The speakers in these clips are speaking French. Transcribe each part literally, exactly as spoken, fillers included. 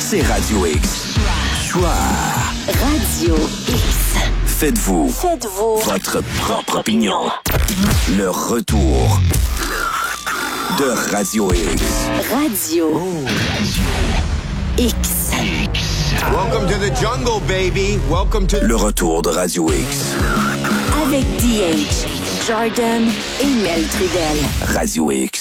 c'est Radio X. Choix. Radio X. Faites-vous. Faites-vous. Votre propre opinion. Le retour de Radio X. Radio. Oh, Radio X. Welcome to the jungle, baby. Welcome to... Le retour de Radio X. Avec D H, Jordan et Mel Trudel. Radio X.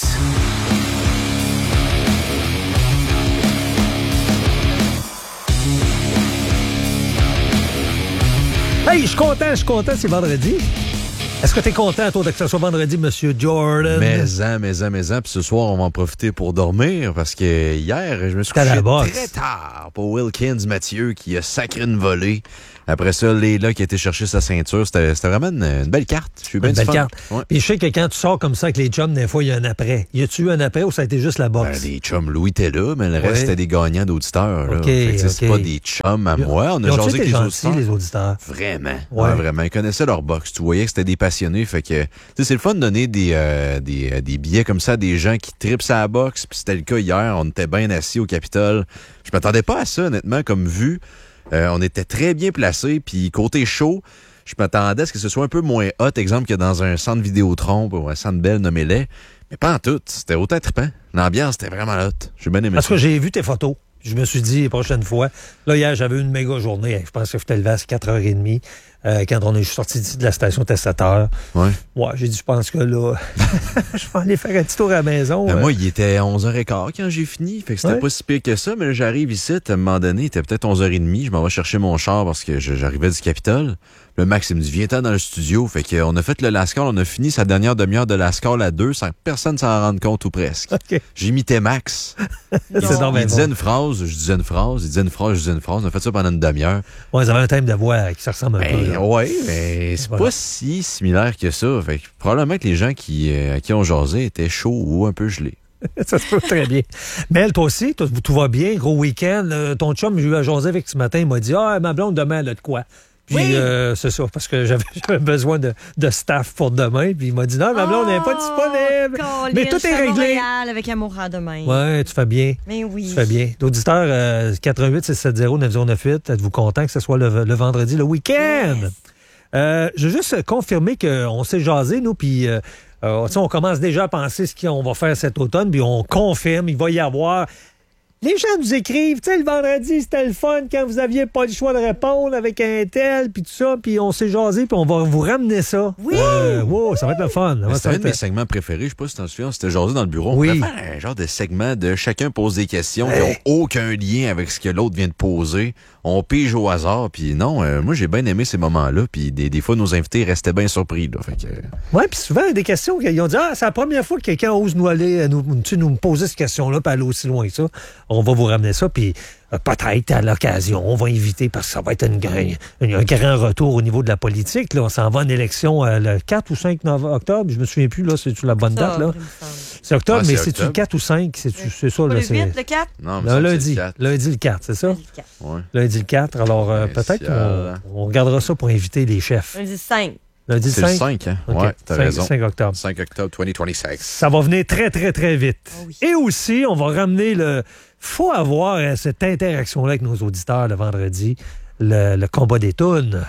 Hey, je suis content, je suis content, c'est vendredi. Est-ce que tu es content, toi, que ce soit vendredi, Monsieur Jordan? Mais-en, mais-en, mais-en. Puis ce soir, on va en profiter pour dormir parce que hier, je me suis couché très tard pour Wilkins Mathieu qui a sacré une volée. Après ça, Léla qui a été chercher sa ceinture. C'était, c'était vraiment une, une belle carte. Je suis bien Une belle fun. carte. Ouais. Puis je sais que quand tu sors comme ça avec les chums, des fois, il y a un après. Y a-tu eu un après ou ça a été juste la boxe? Ben, des chums, Louis était là, mais le reste, Ouais. c'était des gagnants d'auditeurs. Là. OK, Fait que, c'est OK. pas des chums à moi. On a Ils ont-tu jasé été avec les gentils, auditeurs. les auditeurs? Vraiment. Ouais. Ouais, vraiment. Ils connaissaient leur boxe. Tu voyais que c'était des passionnés. Fait que, tu sais, c'est le fun de donner des, euh, des, euh, des billets comme ça à des gens qui tripent sa boxe. Puis c'était le cas hier. On était bien assis au Capitole. Je m'attendais pas à ça, honnêtement, comme vue. Euh, on était très bien placés. Puis côté show, je m'attendais à ce que ce soit un peu moins hot, exemple, que dans un centre Vidéotron ou un centre Bell, nommez-les. Mais pas en tout. C'était autant trippant. L'ambiance était vraiment hot. J'ai bien aimé Parce ça. que j'ai vu tes photos. Je me suis dit, prochaine fois. Là, hier, j'avais une méga journée. Je pense que je suis levé à quatre heures trente euh, quand on est sorti de la station testateur. Ouais. Ouais, j'ai dit, je pense que là, je vais aller faire un petit tour à la maison. Ben, euh. moi, il était onze heures quinze quand j'ai fini. Fait que c'était Ouais. pas si pire que ça. Mais là, j'arrive ici, à un moment donné, il était peut-être onze heures trente. Je m'en vais chercher mon char parce que je- j'arrivais du Capitole. Le Max, il me dit, viens-t'en dans le studio. Fait qu'on a fait le last call. On a fini sa dernière demi-heure de last call à deux sans que personne s'en rende compte ou presque. OK. J'imitais Max. C'est Il normal. disait une phrase, je disais une phrase. Il disait une phrase, je disais une phrase. On a fait ça pendant une demi-heure. Ouais, ils avaient un thème de voix qui se ressemble un peu. Ben, là. ouais, mais c'est Voilà. pas si similaire que ça. Fait que probablement que les gens qui, euh, à qui on jasait étaient chauds ou un peu gelés. Ça se peut très bien. Mel, toi aussi, toi, tout va bien, gros week-end. Euh, ton chum, j'ai eu à jaser avec ce matin, il m'a dit, ah, ma blonde, demain, elle a de quoi? Puis, Oui. euh, c'est ça, parce que j'avais, j'avais besoin de, de staff pour demain. Puis, il m'a dit, non, ma blonde n'est pas disponible. Colin, Mais tout je est suis à réglé. Montréal avec Amour à demain. Ouais, tu fais bien. Mais oui. Tu fais bien. L'auditeur, euh, quatre un huit six sept zéro neuf zéro neuf huit, êtes-vous content que ce soit le, le vendredi, le week-end? Yes. Euh, je veux juste confirmer qu'on s'est jasé, nous, puis euh, euh, tu sais, on commence déjà à penser ce qu'on va faire cet automne, puis on confirme, il va y avoir... Les gens nous écrivent, tu sais, le vendredi, c'était le fun quand vous aviez pas le choix de répondre avec un tel, puis tout ça, puis on s'est jasé, puis on va vous ramener ça. Oui! Euh, wow, ça va être le fun. Mais Ça C'était va un de mes être- segments préférés, je sais pas si t'en souviens, c'était jasé dans le bureau. Oui. On pourrait faire un genre de segment de chacun pose des questions qui Hey. n'ont aucun lien avec ce que l'autre vient de poser. On pige au hasard, puis non, euh, moi j'ai bien aimé ces moments-là, puis des, des fois nos invités restaient bien surpris. Là, fait que, euh, Oui, puis souvent, des questions, ils ont dit, ah, c'est la première fois que quelqu'un ose nous aller, nous, tu sais, nous poser cette question-là, puis aller aussi loin que ça. On va vous ramener ça, puis euh, peut-être à l'occasion, on va inviter, parce que ça va être une, gra- une- un grand retour au niveau de la politique. Là. On s'en va en élection euh, le quatre ou cinq octobre, je me souviens plus, là, c'est la bonne date, là. Octobre, il me semble. C'est octobre, Ah, mais c'est c'est-tu octobre. le quatre ou cinq? C'est, c'est ça, Pas là, le c'est... huit, le quatre? non, mais Non, ça, lundi. c'est le quatre. Lundi le quatre, c'est ça? Le quatre. Ouais. Lundi le quatre. Alors, euh, Ouais, peut-être c'est, euh, qu'on on regardera ça pour inviter les chefs. Lundi cinq. Lundi C'est le le cinq? cinq, hein? OK. Ouais, t'as cinq raison. cinq octobre. cinq octobre deux mille vingt-six. Ça va venir très, très, très vite. Ah oui. Et aussi, on va ramener le... faut avoir euh, cette interaction-là avec nos auditeurs le vendredi, le, le combat des tunes.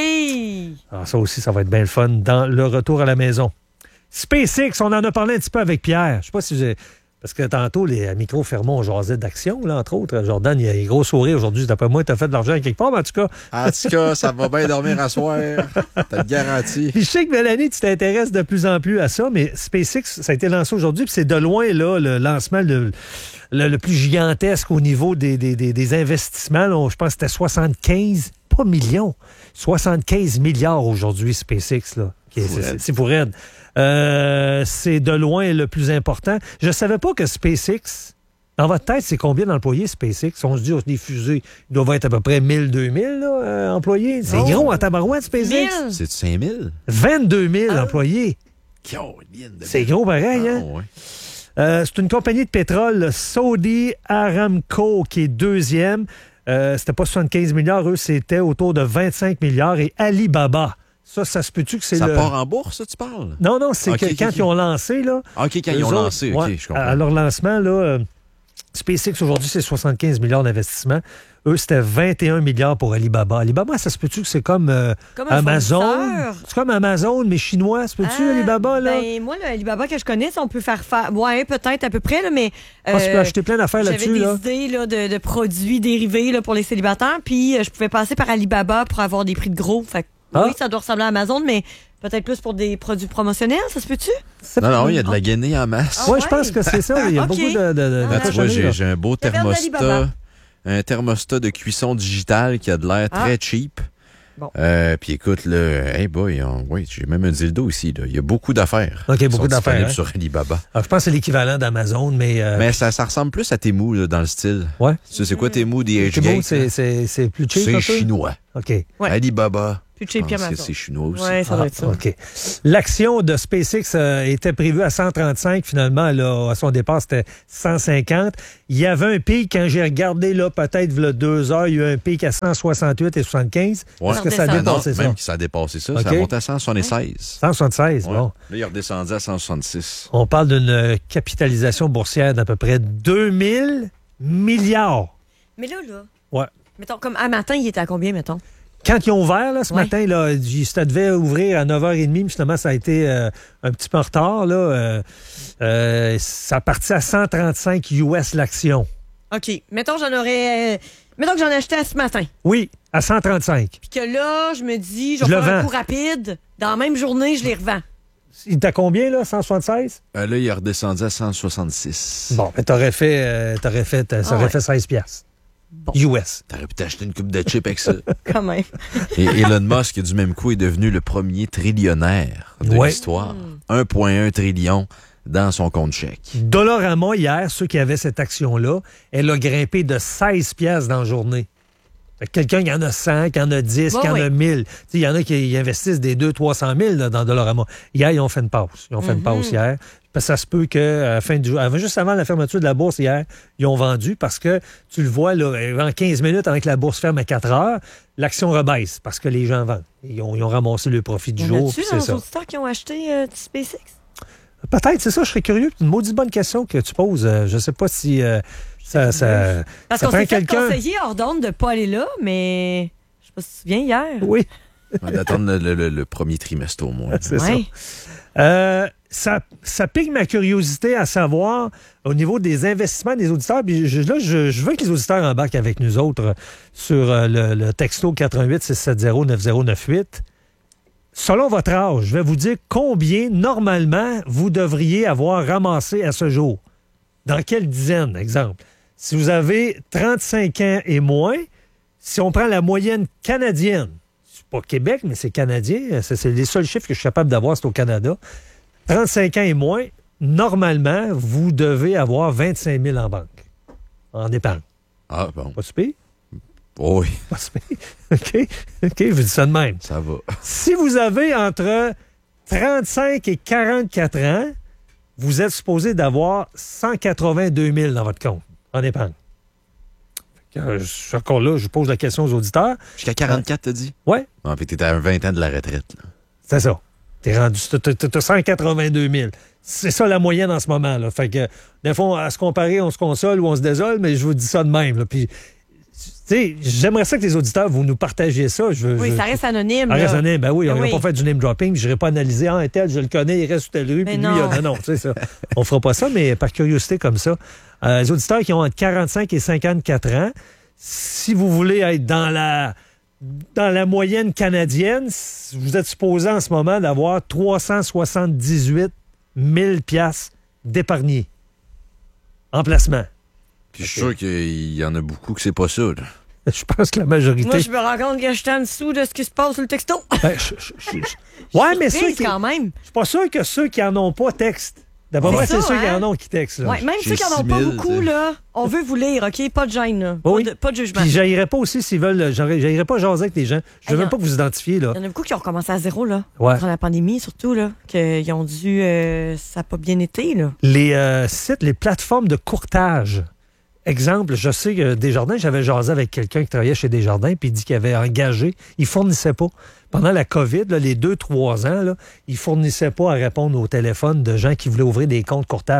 Oui! Alors ça aussi, ça va être bien le fun dans le retour à la maison. SpaceX, on en a parlé un petit peu avec Pierre. Je sais pas si j'ai... Parce que tantôt, les micros fermés, on jasait d'action, là, entre autres. Jordan, il a un gros sourire aujourd'hui. D'après moi, tu as fait de l'argent quelque part, mais en tout cas... En tout cas, ça va bien dormir à soir. T'as le garanti. Puis je sais que Mélanie, tu t'intéresses de plus en plus à ça, mais SpaceX, ça a été lancé aujourd'hui, puis c'est de loin là, le lancement le, le, le plus gigantesque au niveau des, des, des, des investissements. Là, je pense que c'était soixante-quinze, pas millions, soixante-quinze milliards aujourd'hui, SpaceX. Là. Okay, c'est, c'est, c'est pour elle. Euh, c'est de loin le plus important. Je ne savais pas que SpaceX, dans votre tête, c'est combien d'employés SpaceX? On se dit, oh, des fusées, ils doivent être à peu près mille, deux mille là, euh, employés. C'est Oh. gros en tabarouette, SpaceX. mille. C'est-tu cinq mille? vingt-deux mille Ah. employés. Caroline de- C'est gros pareil, hein? Ah, ouais. Euh, c'est une compagnie de pétrole, le Saudi Aramco, qui est deuxième. Euh, c'était pas soixante-quinze milliards, eux, c'était autour de vingt-cinq milliards. Et Alibaba, ça, ça se peut-tu que c'est Ça le... part en bourse, ça, tu parles? Non, non, c'est Ok, que ok, quand ok. ils ont lancé, là... OK, quand eux ils ont autres, lancé, OK, ouais, je comprends. à leur lancement, là... euh, SpaceX, aujourd'hui, c'est soixante-quinze milliards d'investissement. Eux, c'était vingt et un milliards pour Alibaba. Alibaba, ça se peut-tu que c'est comme, euh, Comme un Amazon? fournisseur. C'est comme Amazon, mais chinois. Ça se peut-tu, Ah, Alibaba, là? Ben, moi, le Alibaba que je connais, ça, on peut faire faire. Ouais, peut-être à peu près, là, mais. Ah, tu peux acheter plein d'affaires j'avais là-dessus, des là. idées là, de, de produits dérivés là, pour les célibataires, puis euh, je pouvais passer par Alibaba pour avoir des prix de gros. Fait que, Ah. oui, ça doit ressembler à Amazon, mais peut-être plus pour des produits promotionnels, ça se peut-tu? Non, non, il y a de la guenille en masse. Ah Oui, ouais? je pense que c'est ça. Il y a Ok. beaucoup de, de, de, Ah, de Ben, tu vois, cochonneries, j'ai là. j'ai un beau Je vais vers thermostat. d'Alibaba. Un thermostat de cuisson digital qui a de l'air Ah. très cheap. Bon. Euh, puis écoute, là, hey boy, on- ouais, j'ai même un dildo ici. Là. Il y a beaucoup d'affaires. OK, qui beaucoup sont d'affaires, disponibles hein. sur Alibaba. Alors, je pense que c'est l'équivalent d'Amazon, mais... euh, Mais ça, ça ressemble plus à Temu là, dans le style. ouais. Tu sais, c'est quoi Temu, D H C'est beau, Gate? c'est- c'est c'est plus cheap un C'est peu? chinois. OK. Ouais. Alibaba. Plus je cheap pense que qu'Amazon. c'est chinois aussi. Ouais, ça Ah, doit être ça. OK. L'action de SpaceX euh, était prévue à cent trente-cinq. Finalement, là, à son départ, c'était cent cinquante. Il y avait un pic, quand j'ai regardé, là, peut-être, il y a deux heures, il y a eu un pic à cent soixante-huit et soixante-quinze. Ouais. Est-ce que ça a Ah, non, dépassé ça? Même que ça a dépassé ça, ça OK. a monté à cent soixante-seize. cent soixante-seize, Ouais. bon. Là, il est redescendu à cent soixante-six. On parle d'une euh, capitalisation boursière d'à peu près deux mille milliards. Mais là, là, Ouais. mettons, comme un matin, il était à combien, mettons? Quand ils ont ouvert, là, ce Ouais. matin, là, il- ça devait ouvrir à neuf heures trente, mais finalement, ça a été euh, un petit peu en retard. Là, euh, euh, ça a parti à cent trente-cinq U S l'action. OK. Mettons, j'en aurais. euh, Mettons que j'en ai acheté à ce matin. Oui, à cent trente-cinq. Puis que là, je me dis, je Je vais le faire un vends. coup rapide. Dans la même journée, je les revends. Il t'a combien, là, cent soixante-seize? Euh, là, il est redescendu à cent soixante-six. Bon, ben, t'aurais fait, euh, t'aurais fait, euh, ça Ah aurait ouais. fait seize piastres. Bon. U S. T'aurais pu t'acheter une coupe de chips avec ça. Quand même. Et Elon Musk, du même coup, est devenu le premier trillionnaire de Ouais. l'histoire. un virgule un trillion dans son compte chèque. Dollarama, hier, ceux qui avaient cette action-là, elle a grimpé de seize piastres dans la journée. Fait que quelqu'un qui en a cent, qui en a dix, Ouais, qui en ouais. a mille. Tu sais, il y en a qui investissent des deux cents trois cent mille là, dans Dollarama. Hier, ils ont fait une pause. Ils ont fait une pause hier. Parce que ça se peut que, à fin du jour, avant- juste avant la fermeture de la bourse hier, ils ont vendu parce que, tu le vois, là, en quinze minutes, avant que la bourse ferme à quatre heures, l'action rebaisse parce que les gens vendent. Ils ont, ils ont ramassé le profit du Y en jour. a-tu puis dans c'est les ça. auditeurs qui ont acheté euh, du SpaceX? Peut-être, c'est ça, je serais curieux. Une maudite bonne question que tu poses. Euh, je sais pas si euh, ça, ça, Parce ça qu'on prend s'est fait quelqu'un. conseiller hors d'onde de ne pas aller là, mais je sais pas si tu te souviens hier. Oui, On va d'attendre le, le- le premier trimestre au moins. c'est ça. Ouais. Euh, ça. Ça pique ma curiosité à savoir au niveau des investissements des auditeurs. Puis je- là, je, je veux que les auditeurs embarquent avec nous autres euh, sur euh, le, le texto quatre un huit six sept zéro neuf zéro neuf huit. Selon votre âge, je vais vous dire combien, normalement, vous devriez avoir ramassé à ce jour. Dans quelle dizaine, exemple? Si vous avez trente-cinq ans et moins, si on prend la moyenne canadienne, c'est pas Québec, mais c'est canadien, c'est c'est les seuls chiffres que je suis capable d'avoir, c'est au Canada. trente-cinq ans et moins, normalement, vous devez avoir vingt-cinq mille en banque, en épargne. Ah, bon. Pas super? Oh oui, Pas super. OK? OK, je vous dis ça de même. ça va. Si vous avez entre trente-cinq et quarante-quatre ans, vous êtes supposé d'avoir cent quatre-vingt-deux mille dans votre compte en épargne. Fait que, euh, je suis encore là, je pose la question aux auditeurs. Jusqu'à quarante-quatre, t'as dit? Ouais, Ah, puis t'es à vingt ans de la retraite. Là. c'est ça. T'es rendu, t'as- t'as t'as cent quatre-vingt-deux mille. C'est ça la moyenne en ce moment. Là. Fait que, des fois, à se comparer, on se console ou on se désole, mais je vous dis ça de même. Là. Puis, tu sais, j'aimerais ça que les auditeurs, vous nous partagiez ça. Je, veux- Oui, je- ça reste anonyme. Ah, là. reste anonyme, ben oui, on Ben va oui. pas faire du name dropping, je n'irai pas analyser, ah, un tel, je le connais, il reste sur telle rue, Mais puis lui, non. ah, non, non, c'est ça. On fera pas ça, mais par curiosité comme ça. Euh, les auditeurs qui ont entre quarante-cinq et cinquante-quatre ans, si vous voulez être dans la dans la moyenne canadienne, vous êtes supposé en ce moment d'avoir trois cent soixante-dix-huit mille piastres d'épargnés en placement. Puis je suis sûr qu'il y en a beaucoup que c'est pas ça. Là. Je pense que la majorité... Moi, je me rends compte que je suis en dessous de ce qui se passe sur le texto. Ben, je- je- je- je- ouais, mais ceux Surprise, qui... quand même. Je suis pas sûr que ceux qui en ont pas textent. D'après moi, C'est c'est ça, ceux qui hein? en ont qui textent. Là. Ouais, même J'ai ceux qui n'en ont pas six mille, beaucoup, t'sais. là, on veut vous lire, OK? Pas de gêne, là. Oui. Pas, de, pas de jugement. Puis j'aillerais pas aussi s'ils veulent. j'aurais- J'aillerais pas jaser avec les gens. Je veux Hey, même non. pas que vous identifiez, là. Il y en a beaucoup qui ont recommencé à zéro, là. Ouais. Pendant la pandémie, surtout, là. Qu'ils ont dû. euh, ça n'a pas bien été, là. Les euh, sites, les plateformes de courtage. Exemple, je sais que Desjardins, j'avais jasé avec quelqu'un qui travaillait chez Desjardins, puis il dit qu'il avait engagé, il fournissait pas. Pendant la COVID, là, les deux, trois ans, là, il fournissait pas à répondre au téléphone de gens qui voulaient ouvrir des comptes courtage.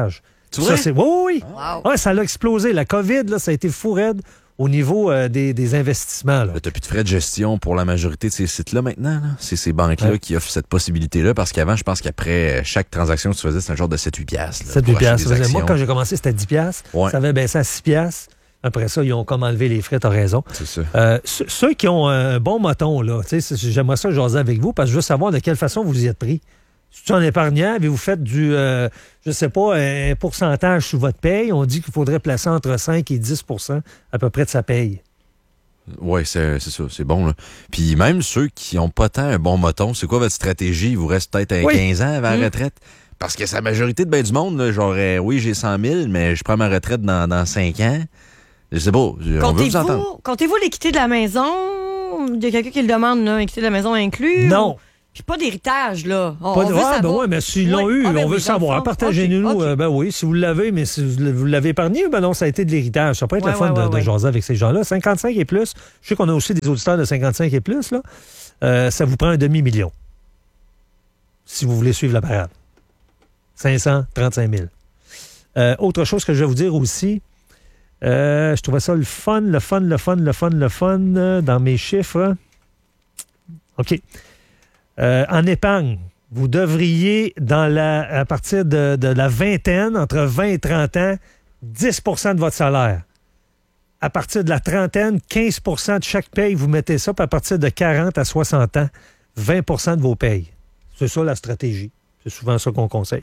Tu Ça, vois? c'est, oui, oui, oui. Wow. Ouais, ça l'a explosé. La COVID, là, ça a été fou raide au niveau euh, des, des investissements. Là. Tu n'as plus de frais de gestion pour la majorité de ces sites-là maintenant. Là. C'est ces banques-là Ouais. qui offrent cette possibilité-là parce qu'avant, je pense qu'après chaque transaction que tu faisais, c'était un genre de sept huit piastres. là, sept pour huit acheter piastres. des Moi, actions. quand j'ai commencé, c'était dix piastres. Ouais. Ça avait baissé à six piastres. Après ça, ils ont comme enlevé les frais, t'as raison. C'est ça. Euh, ceux, ceux qui ont un bon moton, là, tu sais, j'aimerais ça jaser avec vous parce que je veux savoir de quelle façon vous y êtes pris. Si en épargnant, puis vous faites du, euh, je sais pas, un pourcentage sous votre paye, on dit qu'il faudrait placer entre cinq et dix à peu près de sa paye. Oui, c'est c'est ça, c'est bon. Là. Puis même ceux qui n'ont pas tant un bon moton, c'est quoi votre stratégie? Il vous reste peut-être euh, Oui. quinze ans avant Mmh. la retraite? Parce que c'est la majorité de ben du monde, là, genre, euh, oui, j'ai cent mille, mais je prends ma retraite dans, dans cinq ans. Je sais pas, on veut vous entendre. Comptez-vous, comptez-vous l'équité de la maison? Il y a quelqu'un qui le demande, là, l'équité de la maison inclus? Non. Puis pas d'héritage, là. On, Pas on de veut ah, ben savoir. ouais, mais s'ils l'ont Ouais. eu, Ah, ben on veut oui, dans le savoir. fond. Partagez-nous. OK, OK. euh, ben oui, si vous l'avez, mais si vous l'avez épargné, ben non, ça a été de l'héritage. Ça peut être Ouais, le fun ouais, de, ouais, de ouais. jaser avec ces gens-là. cinquante-cinq et plus. Je sais qu'on a aussi des auditeurs de cinquante-cinq et plus, là. Euh, ça vous prend un demi-million. Si vous voulez suivre la parade. cinq cent trente-cinq mille. Euh, autre chose que je vais vous dire aussi, euh, je trouvais ça le fun, le fun, le fun, le fun, le fun euh, dans mes chiffres. OK. Euh, en épargne, vous devriez, dans la, à partir de, de la vingtaine, entre vingt et trente ans, dix de votre salaire. À partir de la trentaine, quinze de chaque paye, vous mettez ça. Puis à partir de quarante à soixante ans, vingt de vos payes. C'est ça la stratégie. C'est souvent ça qu'on conseille.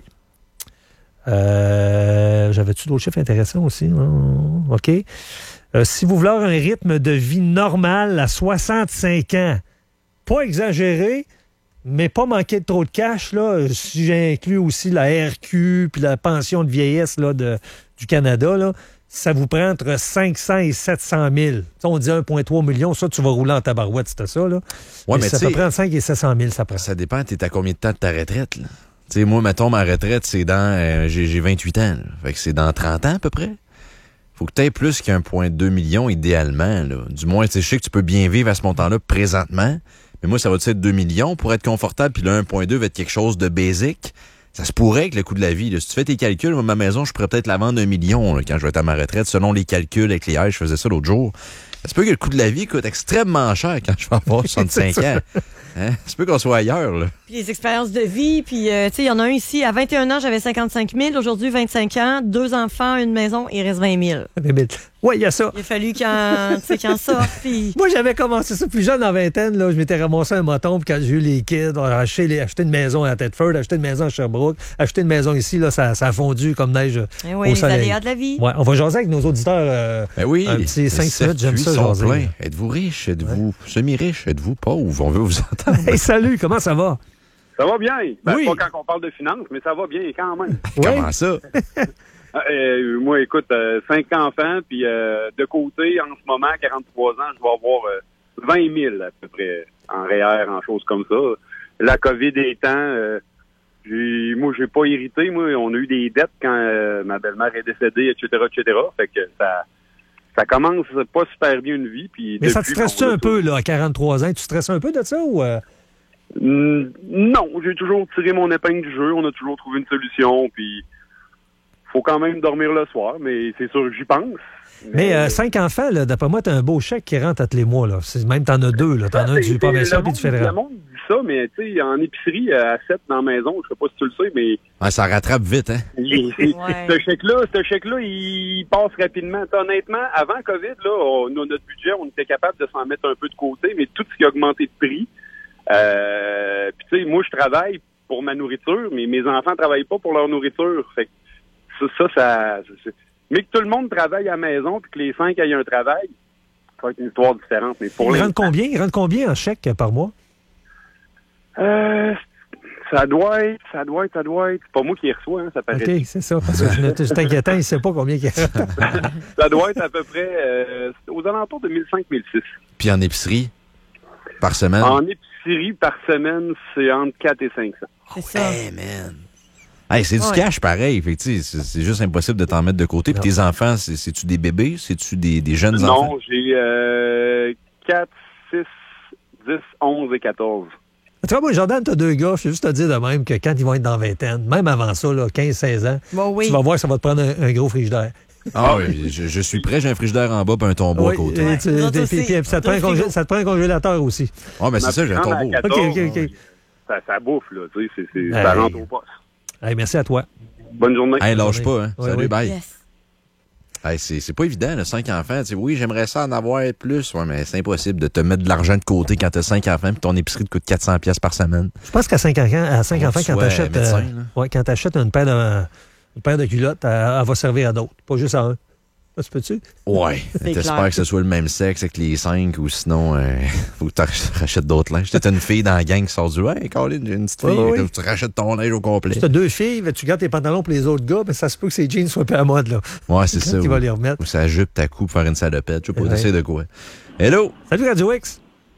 Euh, J'avais-tu d'autres chiffres intéressants aussi? Oh, OK. Euh, si vous voulez avoir un rythme de vie normal à soixante-cinq ans, pas exagéré, mais pas manquer de trop de cash, là, si j'inclus aussi la R Q puis la pension de vieillesse là, de, du Canada, là, ça vous prend entre cinq cents et sept cent mille. Ça, on dit un virgule trois million, ça, tu vas rouler en tabarouette, c'était ça. Là. Ouais, mais ça tu peut sais- prendre cinq et sept cent mille, ça prend. Ça dépend, t'es à combien de temps de ta retraite, là? Tu sais, moi, mettons, ma retraite, c'est dans... euh, j'ai j'ai vingt-huit ans, là. Fait que c'est dans trente ans, à peu près. Faut que t'aies plus qu'un virgule deux million, idéalement, là. Du moins, tu sais, je sais que tu peux bien vivre à ce montant-là présentement, mais moi, ça va être deux millions pour être confortable, puis le un virgule deux va être quelque chose de basic. Ça se pourrait avec le coût de la vie, là. Si tu fais tes calculs, moi, ma maison, je pourrais peut-être la vendre un million, là, quand je vais être à ma retraite, selon les calculs avec les aides, je faisais ça l'autre jour. Ça se peut que le coût de la vie coûte extrêmement cher quand je vais avoir soixante-cinq ans. Hein? Ça se peut qu'on soit ailleurs, là. Puis les expériences de vie, puis euh, tu sais, il y en a un ici, à vingt et un ans, j'avais cinquante-cinq mille, aujourd'hui vingt-cinq ans, deux enfants, une maison, il reste vingt mille. Oui, il y a ça. Il a fallu qu'il en, tu sais, qu'il en sorte, puis... Moi, j'avais commencé ça plus jeune, en vingtaine. Là, je m'étais ramassé un moton, puis quand j'ai eu les kids, on a acheté, les, acheté une maison à Thetford, acheté une maison à Sherbrooke, acheté une maison ici, là, ça, ça a fondu comme neige Eh au oui, les soleil. aléas de la vie. Ouais, on va jaser avec nos auditeurs. Euh, Ben oui. Un petit les cinq minutes, j'aime ça, circuits sont jaser. pleins. Êtes-vous riche? Êtes-vous semi-riche? Êtes-vous pauvre? On veut vous entendre. Hey, salut, comment ça va? Ça va bien. Ben, Oui. Pas quand on parle de finances, mais ça va bien quand même. Comment ça? Euh, moi, écoute, euh, cinq enfants, puis euh, de côté, en ce moment, quarante-trois ans, je vais avoir euh, vingt mille à peu près en R E E R, en choses comme ça. La COVID étant, euh, j'ai, moi, j'ai pas hérité. Moi, on a eu des dettes quand euh, ma belle-mère est décédée, et cetera, et cetera. Fait que ça, ça commence pas super bien une vie. Puis Mais ça te depuis, stresse-tu on a un peu, là, à quarante-trois ans? Tu stresses un peu de ça ou... euh? Mm, non, j'ai toujours tiré mon épingle du jeu. On a toujours trouvé une solution. Puis, faut quand même dormir le soir, mais c'est sûr que j'y pense. Mais euh, cinq enfants, là, d'après moi, t'as un beau chèque qui rentre à tous les mois. Là. C'est, même t'en as deux. Là. T'en as un du provincial et du Le fédéral. monde dit ça, mais tu sais, en épicerie, à sept dans la maison, je sais pas si tu le sais, mais Ah, ça rattrape vite, hein? il- Ouais. ce chèque-là, ce chèque-là, il passe rapidement. Honnêtement, avant COVID, là, on- notre budget, on était capable de s'en mettre un peu de côté, mais tout ce qui a augmenté de prix, euh, puis tu sais, moi, je travaille pour ma nourriture, mais mes enfants travaillent pas pour leur nourriture. Fait que ça, ça, ça c'est- mais que tout le monde travaille à la maison, puis que les cinq aient un travail, ça va être une histoire différente. Mais pour Il les rentre combien? Il rentre combien en chèque par mois? Euh, ça doit être, ça doit être, ça doit être. C'est pas moi qui les reçois, hein, ça paraît. OK, c'est ça. Parce que je me- c'est inquiétant, il ne sait pas combien il rentre. Ça doit être à peu près euh, aux alentours de mille cinq mille six. Puis en épicerie, par semaine. En épicerie, par semaine, c'est entre quatre et cinq cents. C'est ça. Hey, man. Hey, c'est du Ouais. cash pareil. Fait que, tu sais, c'est c'est juste impossible de t'en mettre de côté. Puis tes enfants, c'est- c'est-tu des bébés? C'est-tu des, des jeunes enfants? Non, j'ai euh, quatre, six, dix, onze et quatorze. Tu vois, moi, Jordan, t'as deux gars. Je vais juste te dire de même que quand ils vont être dans la vingtaine, même avant ça, là, quinze seize ans, Bon, oui. tu vas voir que ça va te prendre un, un gros frigidaire. Ah oui, je, je suis prêt, j'ai un frigidaire en bas puis un tombeau Oui, à côté. et tu- Ouais, nous autres et puis- aussi. puis ça, te prend un Deux congé- frigos. ça te prend un congélateur aussi. Ah, mais c'est ça, j'ai un Ma plus tombeau. grande à quatorze, OK, OK, OK. Ça, ça bouffe, là. Tu sais, c'est, c'est, Hey. ça rentre au poste. Hey, merci à toi. Bonne journée. Hey, lâche pas, hein. Oui, Salut, oui. bye. Yes. Hey, c'est, c'est pas évident, là, cinq enfants. Tu sais, oui, j'aimerais ça en avoir plus, ouais, mais c'est impossible de te mettre de l'argent de côté quand t'as cinq enfants puis ton épicerie te coûte quatre cents piastres par semaine. Je pense qu'à cinq enfants, à cinq Faut enfants que tu quand sois t'achètes médecin, euh, là. ouais, quand t'achètes une paire de, une paire de culottes, elle, elle va servir à d'autres, pas juste à un. Ça se peut-tu? Ouais. C'est T'espères clair. que ce soit le même sexe avec les cinq ou sinon, euh, faut que tu rachètes d'autres linges. T'as une fille dans la gang qui sort du hey, Colin, j'ai une petite fille. Ouais, ouais. Tu rachètes ton linge au complet. Si t'as deux filles, ben, tu gardes tes pantalons pour les autres gars, mais ça se peut que ces jeans soient pas à mode, là. Ouais, c'est ça. Qui Ou, va les remettre. ou ça jupe ta coupe pour faire une salopette. Je sais pas, Ouais. t'essaies de quoi. Hello! Salut Radio X.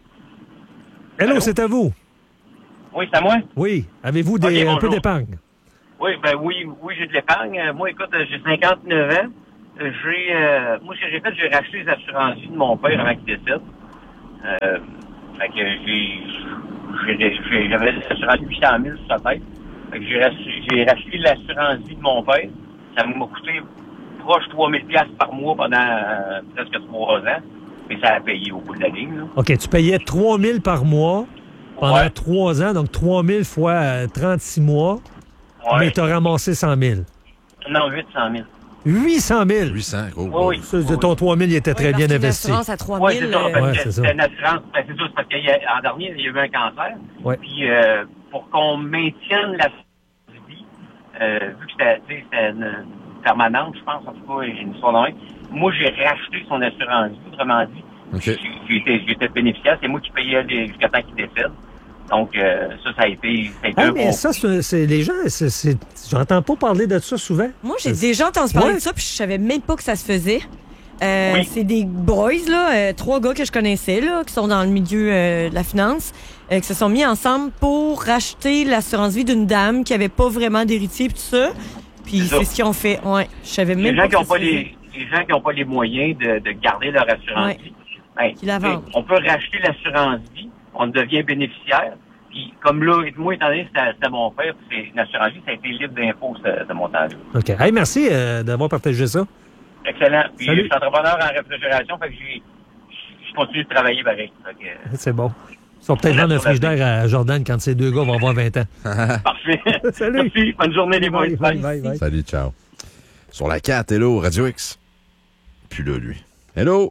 Hello, Allô? c'est à vous. Oui, c'est à moi? Oui. Avez-vous des, Ok, un peu bonjour. d'épargne? Oui, ben oui, oui, j'ai de l'épargne. Euh, Moi, écoute, euh, j'ai cinquante-neuf ans. Euh, J'ai, euh, moi, ce que j'ai fait, j'ai racheté les assurances vie de mon père avant qu'il décède. Euh, fait que j'ai, j'ai, j'ai- j'avais l'assurance huit cent mille sur sa tête. Fait que j'ai racheté, j'ai racheté l'assurance vie de mon père. Ça m'a coûté proche trois mille piastres par mois pendant euh, presque trois ans. Mais ça a payé au bout de la ligne, là. OK, tu payais trois mille par mois pendant Ouais. trois ans, donc trois mille fois euh, trente-six mois, Ouais. mais tu as ramassé cent mille. Non, huit cent mille. huit cent mille! huit cents, gros. Oui, oui. Ça, de ton trois mille, il était très Ouais, bien parce qu'une investi. assurance à trois Oui, mille. c'est ça. euh, Parce Ouais, que c'est ça. c'est une assurance. Ben, c'est ça, c'est parce qu'en dernier, il y a eu un cancer. Ouais. Puis, euh, pour qu'on maintienne la vie, euh, vu que c'était, tu sais, c'était une, une permanente, je pense, en tout cas, j'ai une histoire de même. Moi, j'ai racheté son assurance vie, autrement dit. OK. J'ai, j'ai été, j'ai été bénéficiaire. C'est moi qui payais les- jusqu'à temps qu'il décède. Donc, euh, ça, ça a été, ça a été Ah, un mais gros ça, c'est, c'est- les gens, c'est, c'est- j'entends pas parler de ça souvent. Moi, j'ai C'est- déjà entendu parler Ouais. de ça, puis je savais même pas que ça se faisait. Euh, Oui. C'est des boys, là, euh, trois gars que je connaissais, là, qui sont dans le milieu euh, de la finance, euh, qui se sont mis ensemble pour racheter l'assurance vie d'une dame qui avait pas vraiment d'héritier, puis tout ça. Puis C'est ça. c'est ce qu'ils ont fait. Ouais, je savais Les même gens pas qui n'ont que ça pas se faisait. les, les gens qui n'ont pas les moyens de, de garder leur assurance Ouais. vie, ben, Qui la tu sais, vendent. on peut racheter l'assurance vie, on devient bénéficiaire. Puis comme là, moi étant donné que c'était c'était mon père, puis c'est une assurance vie, ça a été libre d'impôt ce, ce montant-là. OK. Hey, merci euh, d'avoir partagé ça. Excellent. Puis Salut. je suis entrepreneur en réfrigération, fait que j'ai, je continue de travailler pareil. Fait que, C'est bon. Ils sont peut-être vendre un frigidaire à Jordan quand ces deux gars vont avoir vingt ans. parfait. Salut. Merci. Bonne journée les boys. Bye, Bye. bye, bye. Salut, ciao. Sur la quatre, hello, Radio X. Puis là, lui. Hello.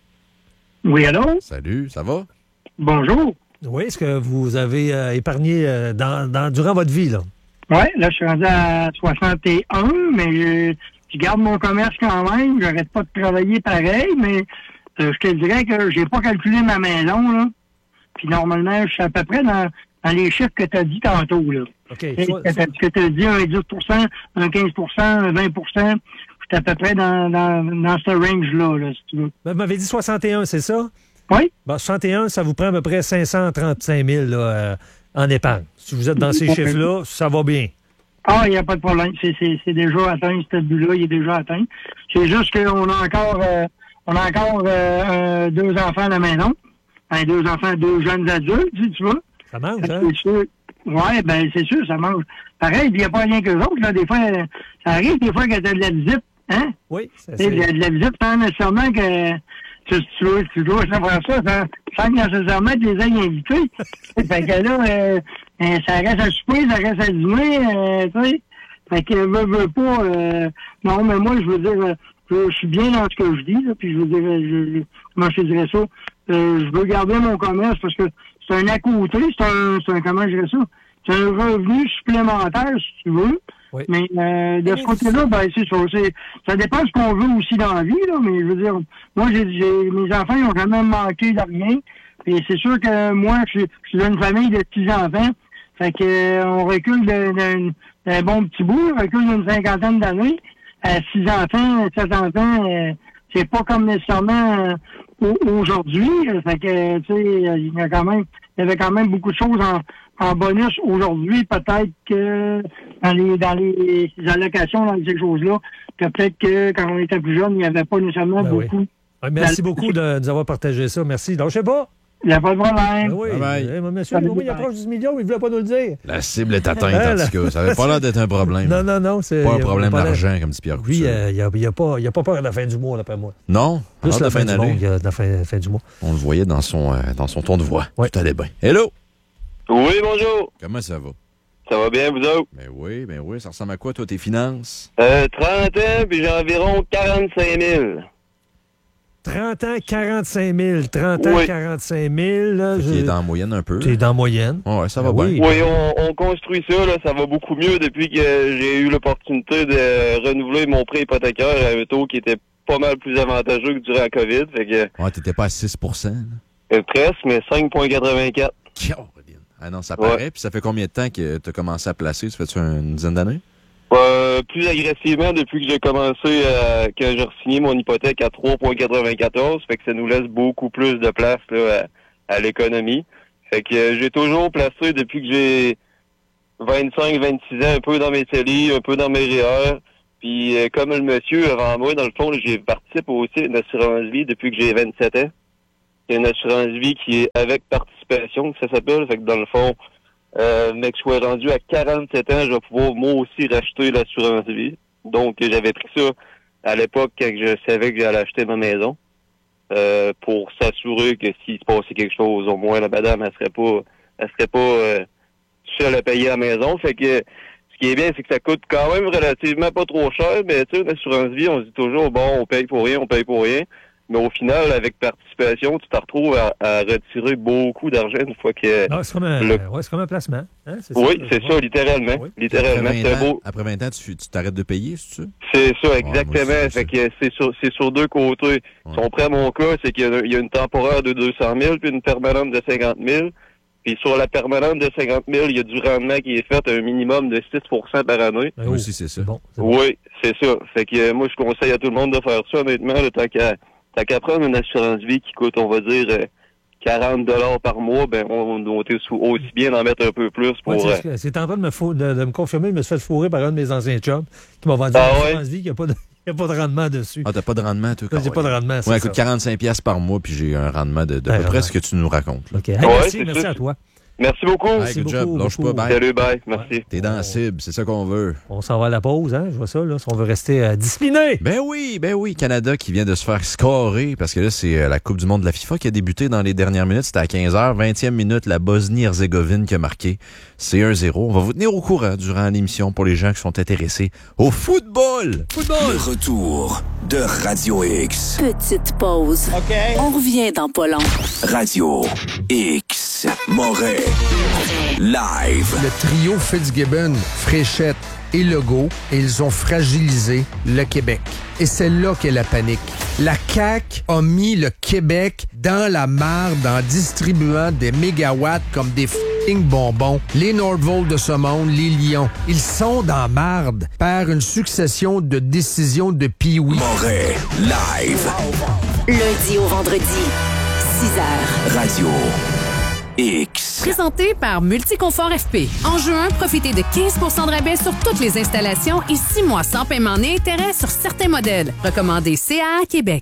Oui, allô? Salut, ça va? Bonjour. Oui, est-ce que vous avez euh, épargné euh, dans, dans- durant votre vie, là? Oui, là, je suis rendu à soixante et un, mais je, je garde mon commerce quand même. J'arrête pas de travailler pareil, mais euh, je te dirais que j'ai pas calculé ma maison, là. Puis normalement, je suis à peu près dans, dans les chiffres que tu as dit tantôt, là. OK. Tu sais, Soit- que tu as dit un dix pour cent, un quinze pour cent, un vingt pour cent. Je suis à peu près dans, dans, dans ce range-là, là, si tu veux. Ben, vous m'avez dit soixante et un, c'est ça? Oui? Bon, soixante et un, ça vous prend à peu près cinq cent trente-cinq mille là, euh, en épargne. Si vous êtes dans ces Ok. chiffres-là, ça va bien. Ah, il n'y a pas de problème. C'est, c'est, c'est déjà atteint, ce but-là, il est déjà atteint. C'est juste qu'on a encore euh, on a encore euh, euh, deux enfants à la maison. Ben, deux enfants, deux jeunes adultes, tu tu vois. Ça mange, hein? C'est sûr. Ouais, ben c'est sûr, ça mange. Pareil, il n'y a pas rien que autres, là. Des fois, euh, ça arrive des fois que tu as de la visite, hein? Oui, ça, Tu sais, de, c'est... de la visite sans nécessairement que tu, tu, dois, tu dois savoir ça sans, sans nécessairement que les aies invités. Fait que là, euh, euh, ça reste à souper, ça reste à dîner, euh, tu sais. Fait que veux, veux pas. Euh, non, mais moi, je veux dire, euh, je, je suis bien dans ce que je dis, là, puis je veux dire, euh, je, je, comment je te dirais ça? Euh, je veux garder mon commerce parce que c'est un à côté, c'est un, c'est un, comment je dirais ça? C'est un revenu supplémentaire, si tu veux. Oui. Mais euh, de ce côté-là, ben c'est ça. C'est, ça dépend de ce qu'on veut aussi dans la vie, là, mais je veux dire, moi, j'ai, j'ai mes enfants, ils ont jamais manqué de rien. Et c'est sûr que moi, je, suis- je suis d'une famille de petits enfants. Fait que euh, on recule d'un, d'un, d'un bon petit bout, on recule d'une cinquantaine d'années. À six enfants, sept enfants, euh, c'est pas comme nécessairement euh, au- aujourd'hui. Fait que, tu sais, il y a quand même, il y avait quand même beaucoup de choses en, en bonus aujourd'hui. Peut-être que dans les, dans les allocations, dans ces choses-là, que peut-être que quand on était plus jeune, il n'y avait pas nécessairement Ben oui. beaucoup. Ouais, merci beaucoup de nous avoir partagé ça. Merci. Donc, je sais pas. Il n'y a pas de problème. Ben oui, Bye bye. Eh, monsieur, Bye il bye. approche du million, il ne voulait pas nous le dire. La cible est atteinte, Ah, en là. tout cas. Ça n'avait pas l'air d'être un problème. Non, non, non. C'est, Pas il un y a- problème pas l'air- d'argent, comme dit Pierre Lui, Couture. euh, il n'a a pas, il a pas peur de la fin du mois, d'après moi. Non? Plus Hâte la de fin fin du d'année. monde que de la fin, fin du mois. On le voyait dans son, euh, dans son ton de voix. Ouais. Tout allait bien. Hello! Oui, bonjour. Comment ça va? Ça va bien, vous autres? Ben oui, ben oui. Ça ressemble à quoi, toi, tes finances? Euh, trente ans, puis j'ai environ quarante-cinq mille. trente ans, quarante-cinq mille. trente ans, Oui. quarante-cinq mille. Là, Qui je- est dans la moyenne un peu. T'es dans la moyenne. Ouais, ouais, ça va Ah bien. oui. Oui, on, on construit ça, là, ça va beaucoup mieux depuis que j'ai eu l'opportunité de renouveler mon prêt hypothécaire à un taux qui était pas mal plus avantageux que durant la COVID. Fait que, Ouais, t'étais pas à six pour cent. euh, presque, mais cinq virgule quatre-vingt-quatre. Caroline. Ah non, ça Ouais. paraît. Puis ça fait combien de temps que t'as commencé à placer? Ça fait-tu une dizaine d'années? Euh, plus agressivement depuis que j'ai commencé, euh, que j'ai signé mon hypothèque à trois virgule quatre-vingt-quatorze, fait que ça nous laisse beaucoup plus de place là, à, à l'économie. Fait que euh, j'ai toujours placé depuis que j'ai vingt-cinq vingt-six ans, un peu dans mes C E L I, un peu dans mes R E E R. Puis euh, comme le monsieur avant moi, dans le fond, là, j'ai participé aussi à une assurance vie depuis que j'ai vingt-sept ans. C'est une assurance vie qui est avec participation, que ça s'appelle. Fait que dans le fond, Euh, mais que je sois rendu à quarante-sept ans, je vais pouvoir moi aussi racheter l'assurance vie. Donc, j'avais pris ça à l'époque quand je savais que j'allais acheter ma maison euh, pour s'assurer que s'il se passait quelque chose, au moins la madame, elle serait pas, elle serait pas euh, seule à payer la maison. Fait que ce qui est bien, c'est que ça coûte quand même relativement pas trop cher, mais tu sais, une assurance vie, on se dit toujours, bon, on paye pour rien, on paye pour rien. Mais au final, avec participation, tu te retrouves à, à retirer beaucoup d'argent une fois que... Ah, c'est, comme un, le- ouais, c'est comme un placement. Hein? C'est Oui, ça, c'est ouais. ça, littéralement. Oui. Littéralement, Après c'est vingt un ans, beau... après vingt ans, tu, tu t'arrêtes de payer, c'est ça? C'est ça, Ouais, exactement. moi aussi, fait que c'est sur, c'est sur deux côtés. Si on prend mon cas, c'est qu'il y a, il y a une temporaire de deux cent mille puis une permanente de cinquante mille. Puis sur la permanente de cinquante mille, il y a du rendement qui est fait à un minimum de six pour cent par année. Ben Moi oui. aussi, c'est ça. Bon, c'est bon. Oui, c'est ça. Fait que euh, moi, je conseille à tout le monde de faire ça, honnêtement, là, tant qu'à tant qu'à prendre une assurance vie qui coûte, on va dire, euh, quarante dollars par mois, ben on doit aussi bien d'en mettre un peu plus pour... Ouais, tu sais, euh, c'est en train de me, fou- de, de me confirmer, je me suis fait fourrer par un de mes anciens jobs qui m'a vendu Ah une ouais? assurance vie qui n'a pas, de- qui a pas de rendement dessus. Ah, t'as pas de rendement, toi? J'ai pas de rendement, c'est Ouais, ça. écoute, quarante-cinq piastres par mois, puis j'ai un rendement de, de Ben, peu près ouais. ce que tu nous racontes. là. OK. Hey, Ouais, merci, c'est merci ça. à toi. Merci beaucoup. Hey, Merci good job. beaucoup, Lâche beaucoup. pas, bye. Salut, bye. Merci. T'es dans la cible, c'est ça qu'on veut. On s'en va à la pause, hein? Je vois ça, là, si on veut rester euh, discipliné. Ben oui, ben oui, Canada qui vient de se faire scorer, parce que là, c'est euh, la Coupe du monde de la FIFA qui a débuté dans les dernières minutes. C'était à quinze heures. vingtième minute, la Bosnie-Herzégovine qui a marqué. C'est un zéro. On va vous tenir au courant durant l'émission pour les gens qui sont intéressés au football. Football! Le retour de Radio X. Petite pause. OK. On revient dans pas long. Radio X. Moret. Live. Le trio Fitzgibbon, Fréchette et Legault, ils ont fragilisé le Québec. Et c'est là qu'est la panique. La C A Q a mis le Québec dans la marde en distribuant des mégawatts comme des f***ing bonbons. Les Nordvolt de ce monde, les Lions, ils sont dans la marde par une succession de décisions de pee-wee. Moret. Live. Lundi au vendredi, six heures. Radio X. Présenté par Multiconfort F P. En juin, profitez de quinze pour cent de rabais sur toutes les installations et six mois sans paiement ni intérêt sur certains modèles. Recommandé C A A Québec.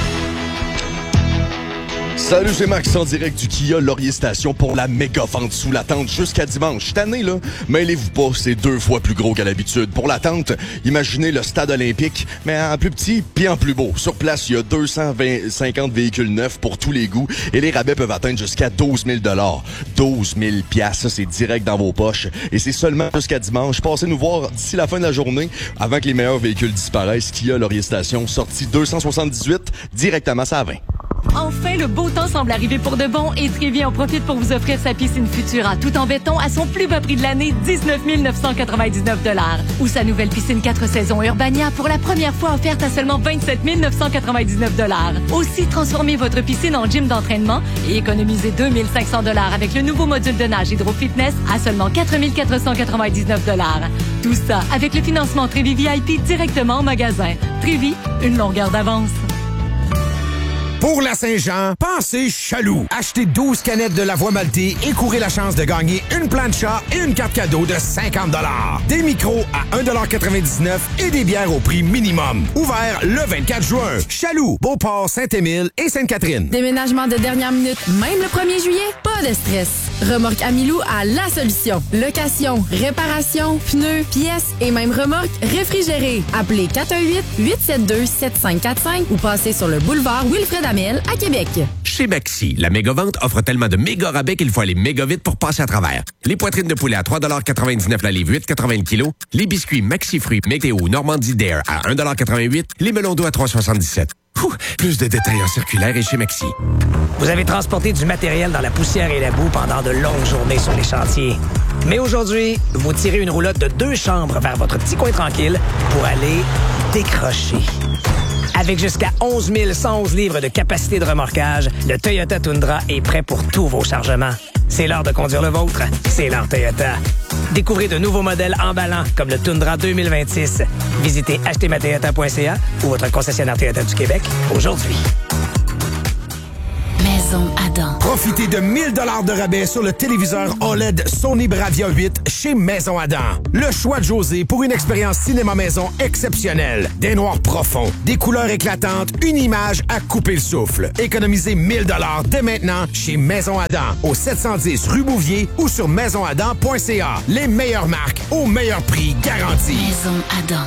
Salut, c'est Max en direct du Kia Laurier Station pour la méga vente sous la tente jusqu'à dimanche. Cette année, là, mêlez-vous pas, c'est deux fois plus gros qu'à l'habitude. Pour la tente, imaginez le stade olympique, mais en plus petit puis en plus beau. Sur place, il y a deux cent cinquante véhicules neufs pour tous les goûts et les rabais peuvent atteindre jusqu'à douze mille dollars. douze mille piastres, ça c'est direct dans vos poches. Et c'est seulement jusqu'à dimanche. Passez nous voir d'ici la fin de la journée avant que les meilleurs véhicules disparaissent. Kia Laurier Station, sortie deux cent soixante-dix-huit, directement à vingt. Enfin, le beau temps semble arriver pour de bon et Trévi en profite pour vous offrir sa piscine Futura tout en béton à son plus bas prix de l'année, dix-neuf mille neuf cent quatre-vingt-dix-neuf dollars. Ou sa nouvelle piscine quatre saisons Urbania pour la première fois offerte à seulement vingt-sept mille neuf cent quatre-vingt-dix-neuf dollars. Aussi, transformez votre piscine en gym d'entraînement et économisez deux mille cinq cents dollars avec le nouveau module de nage Hydro Fitness à seulement quatre mille quatre cent quatre-vingt-dix-neuf dollars. Tout ça avec le financement Trévi V I P directement en magasin. Trévi, une longueur d'avance. Pour la Saint-Jean, pensez Chaloux. Achetez douze canettes de la Voie maltée et courez la chance de gagner une plancha et une carte cadeau de cinquante dollars. Des micros à un dollar quatre-vingt-dix-neuf et des bières au prix minimum. Ouvert le vingt-quatre juin. Chaloux, Beauport, Saint-Émile et Sainte-Catherine. Déménagement de dernière minute, même le premier juillet, pas de stress. Remorque Amilou a la solution. Location, réparation, pneus, pièces et même remorque réfrigérée. Appelez quatre un huit, huit sept deux, sept cinq quatre cinq ou passez sur le boulevard Wilfred Amel à Québec. Chez Maxi, la méga-vente offre tellement de méga rabais qu'il faut aller méga vite pour passer à travers. Les poitrines de poulet à trois dollars quatre-vingt-dix-neuf la livre, huit quatre-vingts le kilo. Les biscuits Maxi Fruits Météo Normandie Dare à un dollar quatre-vingt-huit. Les melons d'eau à trois soixante-dix-sept. Ouh, plus de détails en circulaire et chez Maxi. Vous avez transporté du matériel dans la poussière et la boue pendant de longues journées sur les chantiers. Mais aujourd'hui, vous tirez une roulotte de deux chambres vers votre petit coin tranquille pour aller décrocher. Avec jusqu'à onze mille cent onze livres de capacité de remorquage, le Toyota Tundra est prêt pour tous vos chargements. C'est l'heure de conduire le vôtre. C'est l'heure Toyota. Découvrez de nouveaux modèles emballants comme le Tundra deux mille vingt-six. Visitez acheter ma toyota point c a ou votre concessionnaire Toyota du Québec aujourd'hui. Maison Adam. Profitez de mille dollars de rabais sur le téléviseur O L E D Sony Bravia huit chez Maison Adam. Le choix de José pour une expérience cinéma maison exceptionnelle. Des noirs profonds, des couleurs éclatantes, une image à couper le souffle. Économisez mille dollars dès maintenant chez Maison Adam au sept cent dix rue Bouvier ou sur maison adam point c a. Les meilleures marques au meilleur prix garanti. Maison Adam.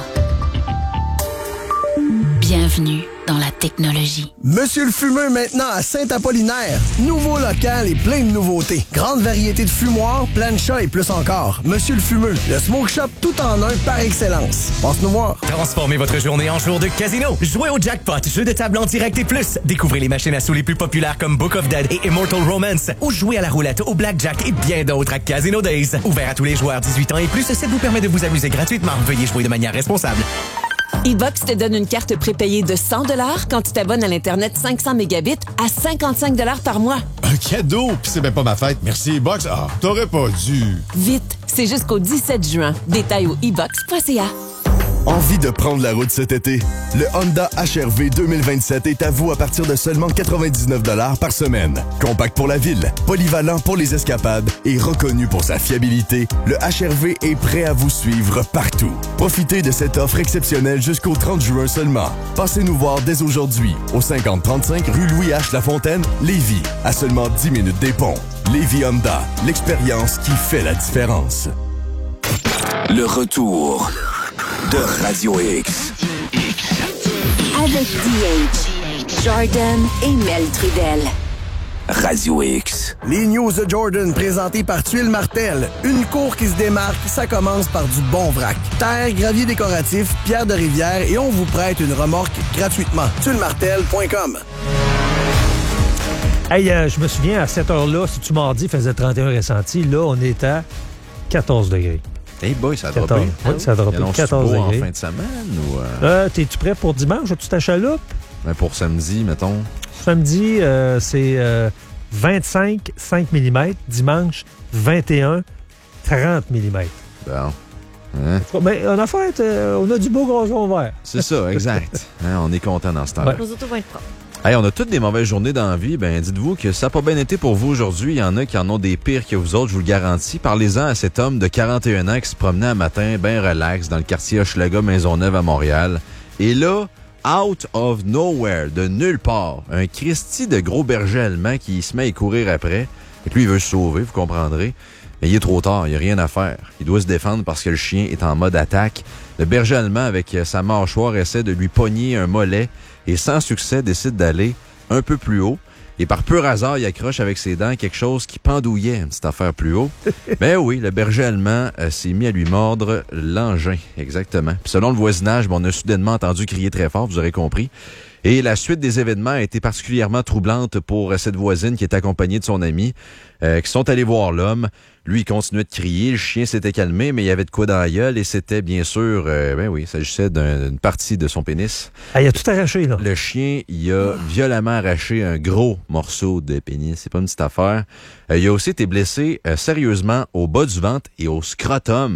Bienvenue dans la technologie. Monsieur le Fumeux maintenant à Saint-Apollinaire. Nouveau local et plein de nouveautés. Grande variété de fumoirs, plancha et plus encore. Monsieur le Fumeux, le smoke shop tout en un par excellence. Passe-nous voir. Transformez votre journée en jour de casino. Jouez au jackpot, jeu de table en direct et plus. Découvrez les machines à sous les plus populaires comme Book of Dead et Immortal Romance. Ou jouez à la roulette, au blackjack et bien d'autres à Casino Days. Ouvert à tous les joueurs dix-huit ans et plus, ça vous permet de vous amuser gratuitement. Veuillez jouer de manière responsable. E-Box te donne une carte prépayée de cent dollars quand tu t'abonnes à l'Internet cinq cents mégabits à cinquante-cinq dollars par mois. Un cadeau? Puis c'est même pas ma fête. Merci, E-Box. Ah, t'aurais pas dû. Vite, c'est jusqu'au dix-sept juin. Détails au e box point c a. Envie de prendre la route cet été? Le Honda H R V deux mille vingt-sept est à vous à partir de seulement quatre-vingt-dix-neuf dollars par semaine. Compact pour la ville, polyvalent pour les escapades et reconnu pour sa fiabilité, le H R V est prêt à vous suivre partout. Profitez de cette offre exceptionnelle jusqu'au trente juin seulement. Passez nous voir dès aujourd'hui au cinquante trente-cinq rue Louis H. Lafontaine, Lévis, à seulement dix minutes des ponts. Lévis Honda, l'expérience qui fait la différence. Le retour de Radio X. Avec D H, Jordan et Mel Trudel. Radio X. Les news de Jordan présentées par Tuile Martel. Une cour qui se démarque, ça commence par du bon vrac. Terre, gravier décoratif, pierre de rivière et on vous prête une remorque gratuitement. tuile martel point com. Hey, euh, je me souviens, à cette heure-là, si tu mardi, il faisait trente et un ressentis. Là, on est à quatorze degrés. Hey boy, ça a quatorze. droppé. Oui, ça a droppé. quatorze beau degrés. en fin de semaine ou... Euh... Euh, T'es-tu prêt pour dimanche? As-tu ta chaloupe? Ben pour samedi, mettons. Samedi, euh, c'est euh, vingt-cinq, cinq millimètres. Dimanche, vingt et un, trente millimètres. Bon. Hein? Ben, en affaire, euh, on a du beau gazon vert. C'est ça, exact. Hein, on est content dans ce temps-là. Nos autos vont être propres. Hey, on a toutes des mauvaises journées dans la vie. Ben, dites-vous que ça n'a pas bien été pour vous aujourd'hui. Il y en a qui en ont des pires que vous autres, je vous le garantis. Parlez-en à cet homme de quarante et un ans qui se promenait un matin bien relax dans le quartier Hochelaga Maisonneuve à Montréal. Et là, out of nowhere, de nulle part, un Christy de gros berger allemand qui se met à courir après. Et puis, il veut se sauver, vous comprendrez. Mais il est trop tard, il n'y a rien à faire. Il doit se défendre parce que le chien est en mode attaque. Le berger allemand, avec sa mâchoire, essaie de lui pogner un mollet et sans succès décide d'aller un peu plus haut. Et par pur hasard, il accroche avec ses dents quelque chose qui pendouillait, une petite affaire plus haut. Ben oui, le berger allemand euh, s'est mis à lui mordre l'engin, exactement. Puis selon le voisinage, ben, on a soudainement entendu crier très fort, vous aurez compris. Et la suite des événements a été particulièrement troublante pour cette voisine qui est accompagnée de son ami, euh, qui sont allés voir l'homme. Lui, il continuait de crier, le chien s'était calmé, mais il y avait de quoi dans la gueule et c'était bien sûr, euh, ben oui, il s'agissait d'un, d'une partie de son pénis. Ah, il a tout arraché, là. Le chien, il a violemment arraché un gros morceau de pénis. C'est pas une petite affaire. Euh, il a aussi été blessé euh, sérieusement au bas du ventre et au scrotum.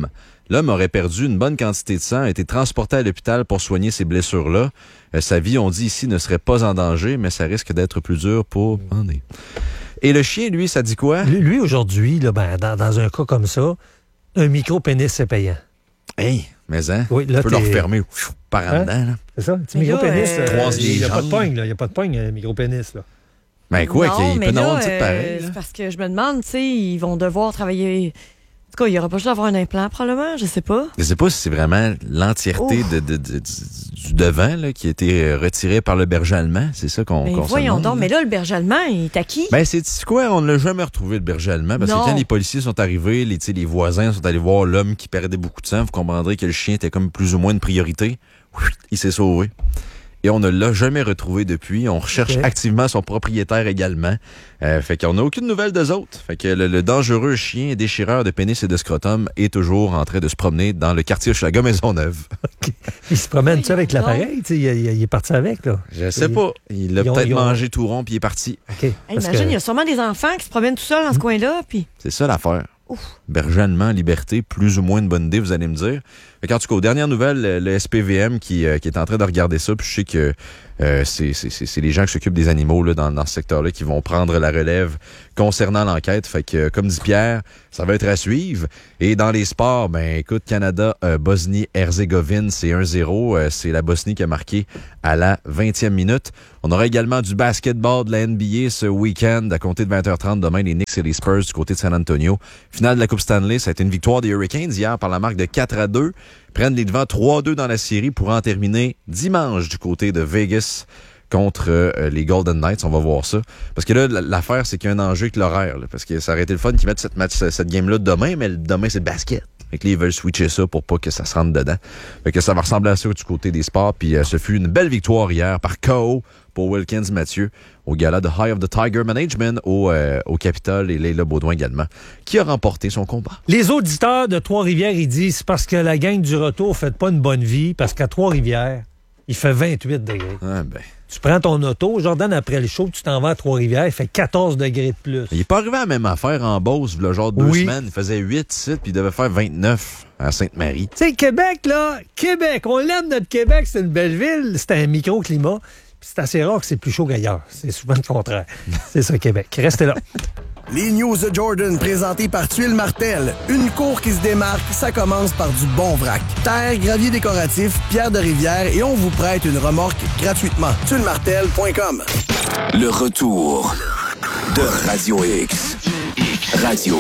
L'homme aurait perdu une bonne quantité de sang, a été transporté à l'hôpital pour soigner ces blessures-là. Euh, sa vie, on dit ici, ne serait pas en danger, mais ça risque d'être plus dur pour Bandé. Et le chien, lui, ça dit quoi? Lui, lui aujourd'hui, là, ben, dans, dans un cas comme ça, un micro-pénis, c'est payant. Hey, mais hein, oui, là, tu peux le refermer par en hein? dedans. Là. C'est ça, un petit micro-pénis. Euh... Il n'y a pas de pogne, là. Il n'y a pas de pogne, un micro-pénis, là. Ben quoi, non, il mais peut en avoir là, une petite euh, pareille. c'est parce que je me demande, tu sais, ils vont devoir travailler... En tout cas, il n'y aura pas juste d'avoir un implant, probablement, je sais pas. Je sais pas si c'est vraiment l'entièreté de, de, de, du, du devant là, qui a été retiré par le berger allemand. C'est ça qu'on Mais qu'on voyons se demande, donc, là. mais là, le berger allemand, il est à qui? Ben, c'est quoi? On ne l'a jamais retrouvé, le berger allemand. Parce Non. que quand les policiers sont arrivés, les, les voisins sont allés voir l'homme qui perdait beaucoup de sang. Vous comprendrez que le chien était comme plus ou moins une priorité. Il s'est sauvé. Et on ne l'a jamais retrouvé depuis. On recherche Okay. activement son propriétaire également. Euh, fait qu'on n'a aucune nouvelle d'eux autres. Fait que le, le dangereux chien déchireur de pénis et de scrotum est toujours en train de se promener dans le quartier Hochelaga Maisonneuve. Okay. Il se promène ça avec l'appareil? Il, il, il est parti avec, là? Je sais pas. Il l'a Ils ont- peut-être ils ont- mangé tout rond puis il est parti. Okay. Hey, imagine, il y a sûrement des enfants qui se promènent tout seuls dans ce coin-là, puis... C'est ça l'affaire. Berger allemand, liberté, plus ou moins une bonne idée, vous allez me dire. Fait qu'en tout cas, aux dernières nouvelles, le, le S P V M qui, euh, qui est en train de regarder ça, puis je sais que euh, c'est, c'est, c'est, c'est les gens qui s'occupent des animaux là, dans, dans ce secteur-là qui vont prendre la relève concernant l'enquête. Fait que, euh, comme dit Pierre, ça va être à suivre. Et dans les sports, ben écoute, Canada, euh, Bosnie-Herzégovine, c'est un zéro. Euh, c'est la Bosnie qui a marqué à la vingtième minute. On aura également du basketball de la N B A ce week-end à compter de vingt heures trente. Demain, les Knicks et les Spurs du côté de San Antonio. Finale de la Coupe Stanley, ça a été une victoire des Hurricanes hier par la marque de quatre à deux. Prennent les devants trois à deux dans la série pour en terminer dimanche du côté de Vegas contre euh, les Golden Knights. On va voir ça. Parce que là, l'affaire, c'est qu'il y a un enjeu avec l'horaire. Là, parce que ça aurait été le fun qu'ils mettent cette, match, cette game-là demain, mais demain, c'est le basket. Fait que là, ils veulent switcher ça pour pas que ça se rentre dedans. Fait que ça va ressembler à ça du côté des sports. Puis euh, ce fut une belle victoire hier par K O pour Wilkins Mathieu au gala de High of the Tiger Management au, euh, au Capitole et Leila Baudouin également, qui a remporté son combat. Les auditeurs de Trois-Rivières, ils disent c'est parce que la gang du retour fait pas une bonne vie, parce qu'à Trois-Rivières, il fait vingt-huit degrés. Ah ben. Tu prends ton auto, Jordan, après le show, tu t'en vas à Trois-Rivières, il fait quatorze degrés de plus. Il est pas arrivé à la même affaire en Beauce, il y a genre deux Oui. semaines. Il faisait huit sites, puis il devait faire vingt-neuf à Sainte-Marie. Tu sais, Québec, là, Québec, on l'aime, notre Québec, c'est une belle ville, c'est un microclimat, puis c'est assez rare que c'est plus chaud qu'ailleurs. C'est souvent le contraire. C'est ça, Québec. Restez là. Les news de Jordan, présentées par Tuile Martel. Une cour qui se démarque, ça commence par du bon vrac. Terre, gravier décoratif, pierre de rivière et on vous prête une remorque gratuitement. tuile martel point com. Le retour de Radio X. Radio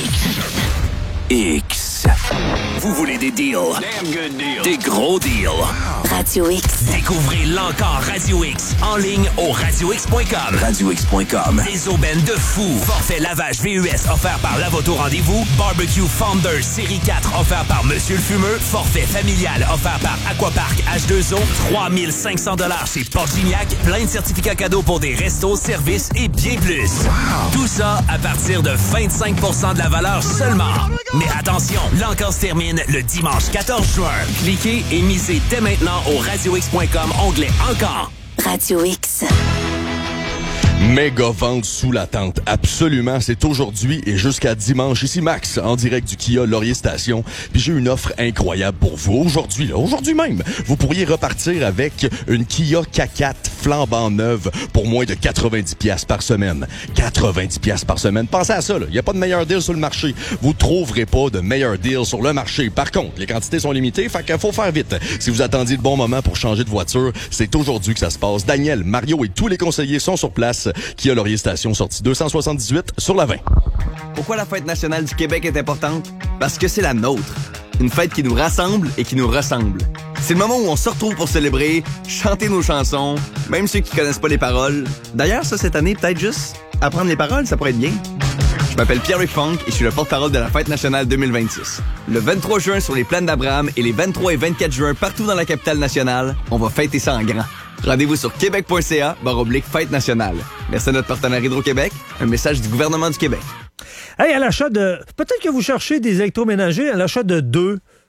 X. Vous voulez des deals? Des gros deals. Radio X. Découvrez l'encore Radio X en ligne au radio x point com. radio x point com. Des aubaines de fou. Forfait lavage V U S offert par Lavoto Rendez-vous. Barbecue Founders Série quatre offert par Monsieur le Fumeux. Forfait familial offert par Aquapark H deux O. trois mille cinq cents dollars chez Portgignac. Plein de certificats cadeaux pour des restos, services et bien plus. Tout ça à partir de vingt-cinq pour cent de la valeur seulement. Mais attention, l'encore se termine le dimanche quatorze juin. Cliquez et misez dès maintenant au radio x point com, onglet Encore. Radio X. Méga vente sous la tente. Absolument, c'est aujourd'hui et jusqu'à dimanche. Ici Max, en direct du Kia Laurier Station. Puis j'ai une offre incroyable pour vous. Aujourd'hui, là, aujourd'hui même, vous pourriez repartir avec une Kia K quatre flambant neuve pour moins de quatre-vingt-dix piastres par semaine. quatre-vingt-dix piastres par semaine. Pensez à ça, là. Il n'y a pas de meilleur deal sur le marché. Vous trouverez pas de meilleur deal sur le marché. Par contre, les quantités sont limitées, fait qu'il faut faire vite. Si vous attendiez le bon moment pour changer de voiture, c'est aujourd'hui que ça se passe. Daniel, Mario et tous les conseillers sont sur place. Kia Laurier Station, sortie deux cent soixante-dix-huit sur la vingt. Pourquoi la fête nationale du Québec est importante? Parce que c'est la nôtre. Une fête qui nous rassemble et qui nous ressemble. C'est le moment où on se retrouve pour célébrer, chanter nos chansons, même ceux qui connaissent pas les paroles. D'ailleurs, ça, cette année, peut-être juste apprendre les paroles, ça pourrait être bien. Je m'appelle Pierre-Luc Funk et je suis le porte-parole de la fête nationale deux mille vingt-six. Le vingt-trois juin sur les plaines d'Abraham et les vingt-trois et vingt-quatre juin partout dans la capitale nationale, on va fêter ça en grand. Rendez-vous sur québec point c a barre oblique fête nationale. Merci à notre partenaire Hydro-Québec. Un message du gouvernement du Québec. Hey, à l'achat de... Peut-être que vous cherchez des électroménagers, à l'achat de deux,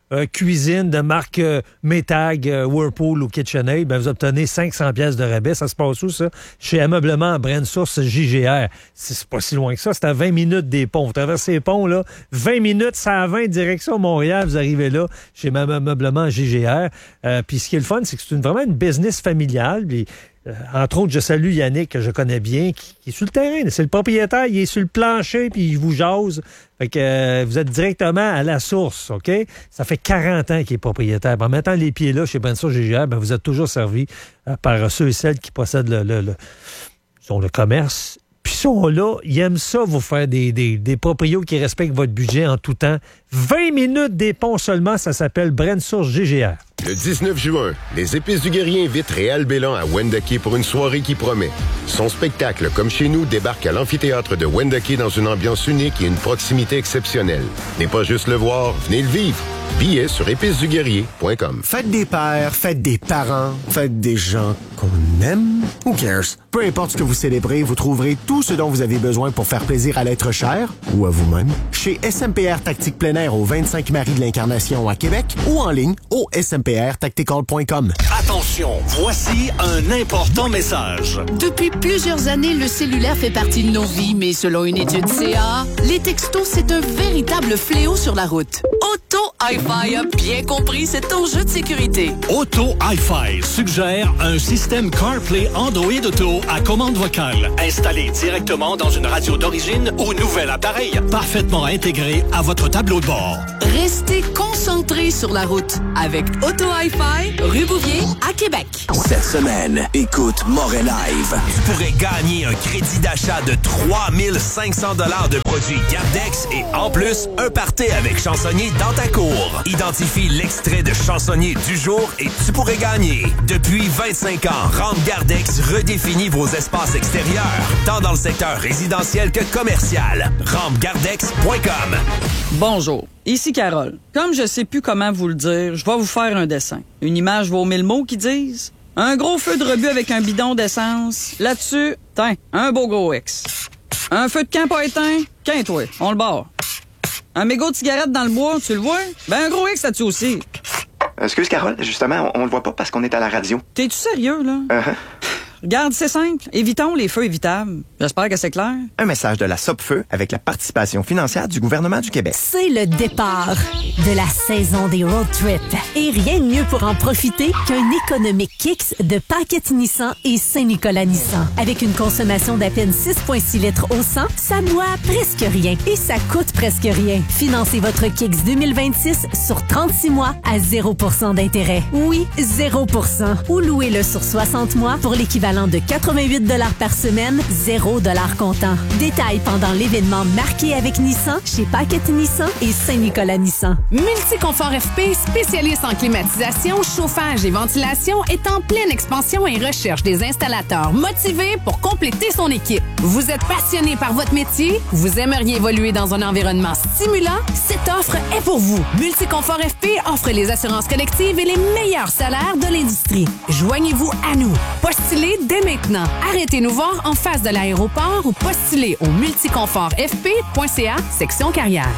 euh, cuisine de marque euh, Maytag, euh, Whirlpool ou KitchenAid, ben, vous obtenez cinq cents pièces de rabais. Ça se passe où, ça? Chez Ameublement Brand Source J G R. C'est, c'est pas si loin que ça. C'est à vingt minutes des ponts. Vous traversez les ponts, là. vingt minutes, ça à vingt, direction Montréal. Vous arrivez là, chez Ameublement J G R. Euh, puis ce qui est le fun, c'est que c'est une, vraiment une business familiale. Puis, euh, entre autres, je salue Yannick, que je connais bien, qui, qui est sur le terrain. C'est le propriétaire, il est sur le plancher, puis il vous jase. Fait que euh, vous êtes directement à la source, OK? Ça fait quarante ans qu'il est propriétaire. En mettant les pieds là chez Brand Source J G R, ben, vous êtes toujours servi euh, par ceux et celles qui possèdent le, le, le, sont le commerce. Puis ils sont là, ils aiment ça, vous faire des, des, des proprios qui respectent votre budget en tout temps. vingt minutes des ponts seulement, ça s'appelle Brand Source J G R. Le dix-neuf juin, les Épices du Guerrier invitent Réal Bélan à Wendake pour une soirée qui promet. Son spectacle, comme chez nous, débarque à l'amphithéâtre de Wendake dans une ambiance unique et une proximité exceptionnelle. N'est pas juste le voir, venez le vivre. Billets sur épices du guerrier point com. Faites des pères, faites des parents, faites des gens qu'on aime. Who cares? Peu importe ce que vous célébrez, vous trouverez tout ce dont vous avez besoin pour faire plaisir à l'être cher ou à vous-même chez S M P R Tactique Plein Air au vingt-cinq Marie de l'Incarnation à Québec ou en ligne au s m p r tactical point com. Attention, voici un important message. Depuis plusieurs années, le cellulaire fait partie de nos vies, mais selon une étude C A A, les textos, c'est un véritable fléau sur la route. Auto Hi-Fi a bien compris cet enjeu de sécurité. Auto Hi-Fi suggère un système CarPlay Android Auto à commande vocale, installé directement dans une radio d'origine ou nouvel appareil, parfaitement intégré à votre tableau de bord. Restez concentrés sur la route avec Auto Hi-Fi, rue Bouvier, à Québec. Cette semaine, écoute Moret Live. Tu pourrais gagner un crédit d'achat de trois mille cinq cents dollars de produits Gardex et en plus, un party avec chansonnier dans ta cour. Identifie l'extrait de chansonnier du jour et tu pourrais gagner. Depuis vingt-cinq ans, Rampe Gardex redéfinit vos espaces extérieurs, tant dans le secteur résidentiel que commercial. rampe gardex point com. Bonjour, ici Carole. Comme je sais plus comment vous le dire, je vais vous faire un dessin. Une image vaut mille mots qui disent un gros feu de rebut avec un bidon d'essence. Là-dessus, tiens, un beau gros X. Un feu de camp pas éteint, qu'un-toi, on le barre. Un mégot de cigarette dans le bois, tu le vois? Ben un gros X là-dessus aussi. Excuse Carole, justement, on, on le voit pas parce qu'on est à la radio. T'es-tu sérieux, là? Uh-huh. Regarde, c'est simple. Évitons les feux évitables. J'espère que c'est clair. Un message de la Sopfeu avec la participation financière du gouvernement du Québec. C'est le départ de la saison des road trips. Et rien de mieux pour en profiter qu'un économique Kicks de Paquette Nissan et Saint-Nicolas Nissan. Avec une consommation d'à peine six virgule six litres au cent, ça boit presque rien et ça coûte presque rien. Financez votre Kicks deux mille vingt-six sur trente-six mois à zéro pour cent d'intérêt. Oui, zéro pour cent. Ou louez-le sur soixante mois pour l'équivalent de quatre-vingt-huit dollars par semaine, zéro dollars comptant. Détails pendant l'événement marqué avec Nissan chez Paquette Nissan et Saint-Nicolas Nissan. Multiconfort F P, spécialiste en climatisation, chauffage et ventilation, est en pleine expansion et recherche des installateurs motivés pour compléter son équipe. Vous êtes passionné par votre métier? Vous aimeriez évoluer dans un environnement stimulant? Cette offre est pour vous. Multiconfort F P offre les assurances collectives et les meilleurs salaires de l'industrie. Joignez-vous à nous. Postulez dès maintenant. Arrêtez-nous voir en face de l'aéroport ou postulez au multiconfort f p point c a, section carrière.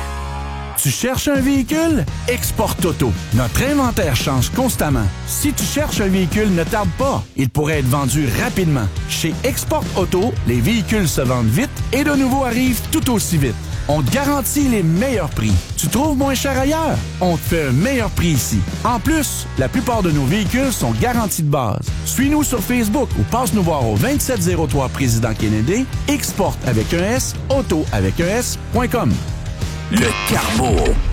Tu cherches un véhicule? Export Auto. Notre inventaire change constamment. Si tu cherches un véhicule, ne tarde pas. Il pourrait être vendu rapidement. Chez Export Auto, les véhicules se vendent vite et de nouveaux arrivent tout aussi vite. On te garantit les meilleurs prix. Tu trouves moins cher ailleurs? On te fait un meilleur prix ici. En plus, la plupart de nos véhicules sont garantis de base. Suis-nous sur Facebook ou passe nous voir au vingt-sept zéro trois Président Kennedy, Export avec un S, Auto avec un S, point com. Le Carbo.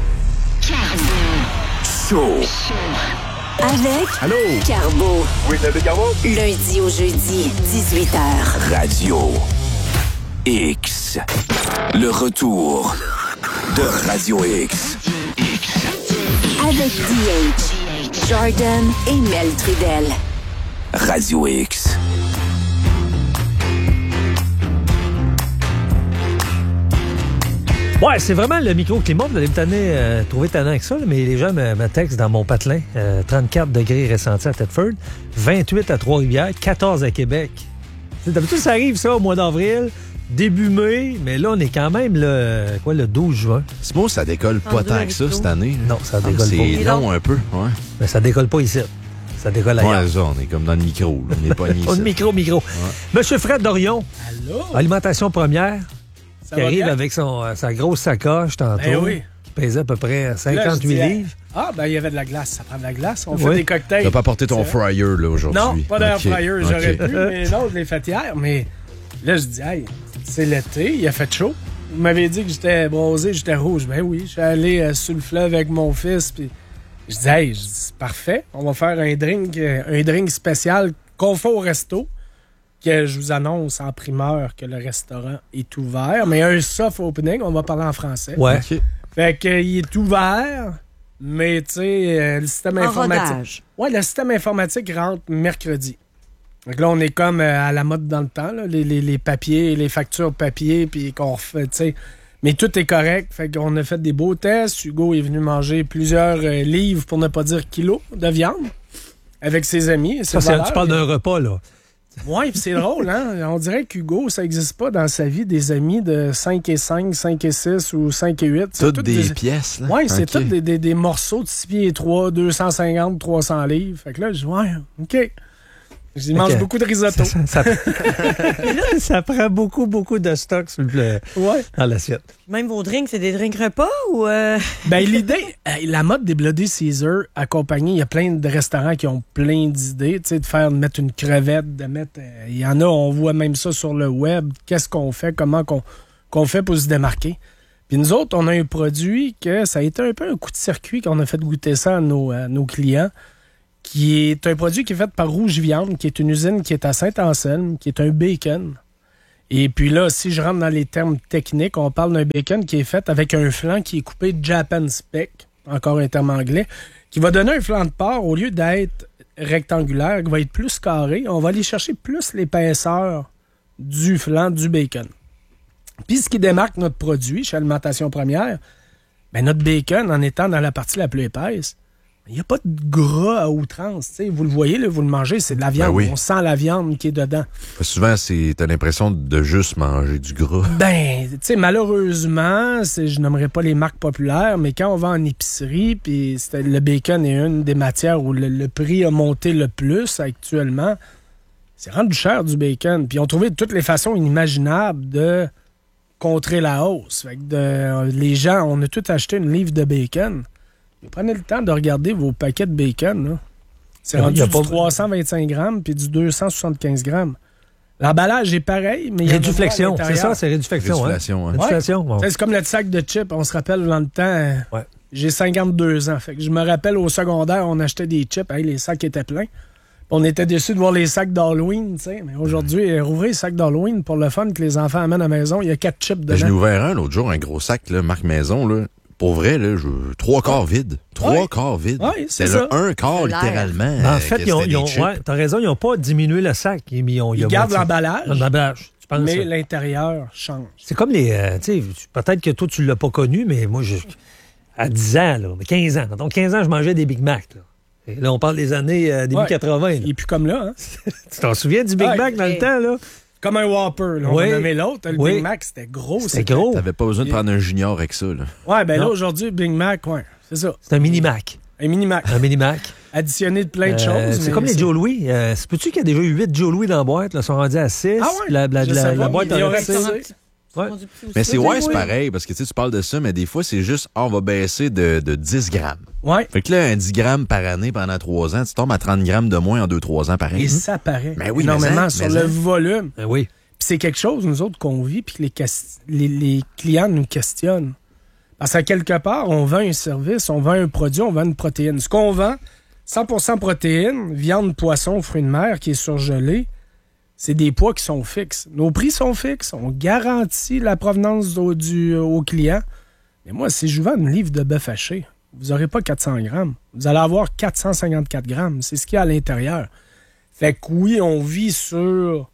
Show. Avec Allô? Carbo. Oui, c'est Carbo. Lundi au jeudi, dix-huit heures. Radio X. Le retour de Radio X. Avec D H, Jordan et Mel Trudel. Radio X. Ouais, c'est vraiment le microclimat. Vous allez me tanner, euh, trouver tannant avec ça, là, mais les gens me, me textent dans mon patelin. Euh, trente-quatre degrés ressentis à Thetford, vingt-huit à Trois-Rivières, quatorze à Québec. D'habitude, ça arrive ça au mois d'avril. début mai, mais là, on est quand même le, quoi, le douze juin. C'est bon, ça décolle pas tant que ça cette année. Non, ça décolle c'est pas. C'est long un peu, ouais. Mais ça décolle pas ici. Ça décolle ailleurs. Ouais, ça, on est comme dans le micro. Là. On est pas On est micro, micro. Ouais. Monsieur Fred Dorion. Allô? Alimentation première. Ça qui arrive bien? avec son, sa grosse sacoche tantôt. Ben oui. Qui pesait à peu près cinquante-huit là, livres. Ah, ben il y avait de la glace. Ça prend de la glace. On Oui. fait des cocktails. Tu n'as pas porté ton fryer là, aujourd'hui? Non, pas d'air okay. fryer. J'aurais okay. pu, mais non, je l'ai fait hier. Mais là, je dis, hey, c'est l'été, il a fait chaud. Vous m'avez dit que j'étais bronzé, j'étais rouge. Ben oui, je suis allé euh, sur le fleuve avec mon fils, puis je dis, hey, je dis, c'est parfait. On va faire un drink, euh, un drink spécial qu'on fait au resto, que je vous annonce en primeur que le restaurant est ouvert. Mais un soft opening, on va parler en français. Ouais. Okay. Fait qu'il est ouvert, mais tu sais, euh, le système En informatique. rodage. Ouais, le système informatique rentre mercredi. Donc là, on est comme euh, à la mode dans le temps, là, les, les, les papiers, les factures papier, puis qu'on refait, tu sais. Mais tout est correct. Fait qu'on a fait des beaux tests. Hugo est venu manger plusieurs euh, livres, pour ne pas dire kilos, de viande avec ses amis. Ça, c'est, tu parles d'un repas, là. Oui, c'est drôle, hein? On dirait qu'Hugo, ça n'existe pas dans sa vie des amis de cinq et cinq, cinq et six ou cinq et huit. Toutes, toutes des, des pièces, là? Oui, c'est okay. tous des, des, des morceaux de six pieds trois, deux cent cinquante, trois cents livres. Fait que là, je dis, ouais, OK. Je mange okay. beaucoup de risotto. Ça, ça, ça, ça prend beaucoup, beaucoup de stock sur le, ouais. dans l'assiette. Même vos drinks, c'est des drinks repas ou... Euh... Ben, l'idée, la mode des Bloody Caesar accompagnée, il y a plein de restaurants qui ont plein d'idées, tu sais, de faire, de mettre une crevette, de mettre... Il y en a, on voit même ça sur le web. Qu'est-ce qu'on fait, comment qu'on, qu'on fait pour se démarquer. Puis nous autres, on a un produit que ça a été un peu un coup de circuit qu'on a fait goûter ça à nos, à nos clients, qui est un produit qui est fait par Rouge Viande, qui est une usine qui est à Saint-Anselme, qui est un bacon. Et puis là, si je rentre dans les termes techniques, on parle d'un bacon qui est fait avec un flanc qui est coupé Japan Spec, encore un terme anglais, qui va donner un flanc de porc, au lieu d'être rectangulaire, qui va être plus carré. On va aller chercher plus l'épaisseur du flanc du bacon. Puis ce qui démarque notre produit chez Alimentation Première, ben notre bacon, en étant dans la partie la plus épaisse, il n'y a pas de gras à outrance. T'sais. Vous le voyez, là, vous le mangez, c'est de la viande. Ben oui. On sent la viande qui est dedans. Souvent, c'est, t'as l'impression de juste manger du gras. Ben, tu sais, malheureusement, c'est, je nommerai pas les marques populaires, mais quand on va en épicerie, puis le bacon est une des matières où le, le prix a monté le plus actuellement, c'est rendu cher du bacon. Puis ils ont trouvé de toutes les façons inimaginables de contrer la hausse. Fait que de, les gens, on a tous acheté une livre de bacon. Prenez le temps de regarder vos paquets de bacon. Là. C'est rendu du pas... trois cent vingt-cinq grammes puis du deux cent soixante-quinze grammes. L'emballage est pareil, mais il y a réduflexion, c'est ça, c'est réduflexion. Réduflexion, hein? Ouais. Réduflexion bon. C'est comme le sac de chips. On se rappelle dans le temps, ouais. J'ai cinquante-deux ans. Fait que je me rappelle au secondaire, on achetait des chips, hey, les sacs étaient pleins. On était déçus de voir les sacs d'Halloween, tu sais. Mais aujourd'hui, rouvrir les sacs d'Halloween pour le fun que les enfants amènent à la maison, il y a quatre chips dedans. Ben, j'en ai ouvert un l'autre jour, un gros sac, là, marque Maison, là. Pour vrai, là, je... trois quarts vides. Trois ouais. quarts vides. Ouais, c'est, c'est ça. un quart, littéralement. Ben, en fait, ils ont, ils ont, ouais, t'as raison, ils n'ont pas diminué le sac. Ils, ils, ont, ils, ils gardent l'emballage. L'emballage. Tu penses mais ça? L'intérieur change. C'est comme les... Euh, tu sais, peut-être que toi, tu ne l'as pas connu, mais moi, je, à dix ans, là, quinze ans. Donc, quinze ans, je mangeais des Big Mac. Là, et là on parle des années euh, début ouais. quatre-vingts. Là. Il est plus comme là. Hein? Tu t'en souviens du Big ouais, Mac dans et... le temps, là? Comme un Whopper, là. On oui. va nommer l'autre. Le oui. Big Mac, c'était gros. C'était, c'était gros. T'avais pas besoin de prendre un junior avec ça, là. Ouais, ben non. Là, aujourd'hui, Big Mac, ouais, c'est ça. C'est un mini Mac. Un mini Mac. Un mini Mac. Additionné de plein de euh, choses. C'est comme les c'est... Joe Louis. Euh, c'est peux-tu qu'il y a déjà eu huit Joe Louis dans la boîte, là, sont rendus à six. Ah ouais? La, la, la, la boîte en Ouais. Mais c'est ouais, c'est pareil, parce que tu parles de ça, mais des fois, c'est juste, oh, on va baisser de, de dix grammes. Ouais. Fait que là, un dix grammes par année pendant trois ans, tu tombes à trente grammes de moins en deux trois ans, pareil. Et ça paraît. Ben oui, énormément mais sur mais le volume. Ben oui. Puis c'est quelque chose, nous autres, qu'on vit, puis que les, quest- les, les clients nous questionnent. Parce qu'à quelque part, on vend un service, on vend un produit, on vend une protéine. Ce qu'on vend, cent pour cent protéines, viande, poisson, fruits de mer qui est surgelé, c'est des poids qui sont fixes. Nos prix sont fixes. On garantit la provenance au, du, au client. Mais moi, si je vends une livre de bœuf haché, vous n'aurez pas quatre cents grammes. Vous allez avoir quatre cent cinquante-quatre grammes. C'est ce qu'il y a à l'intérieur. Fait que oui, on vit sur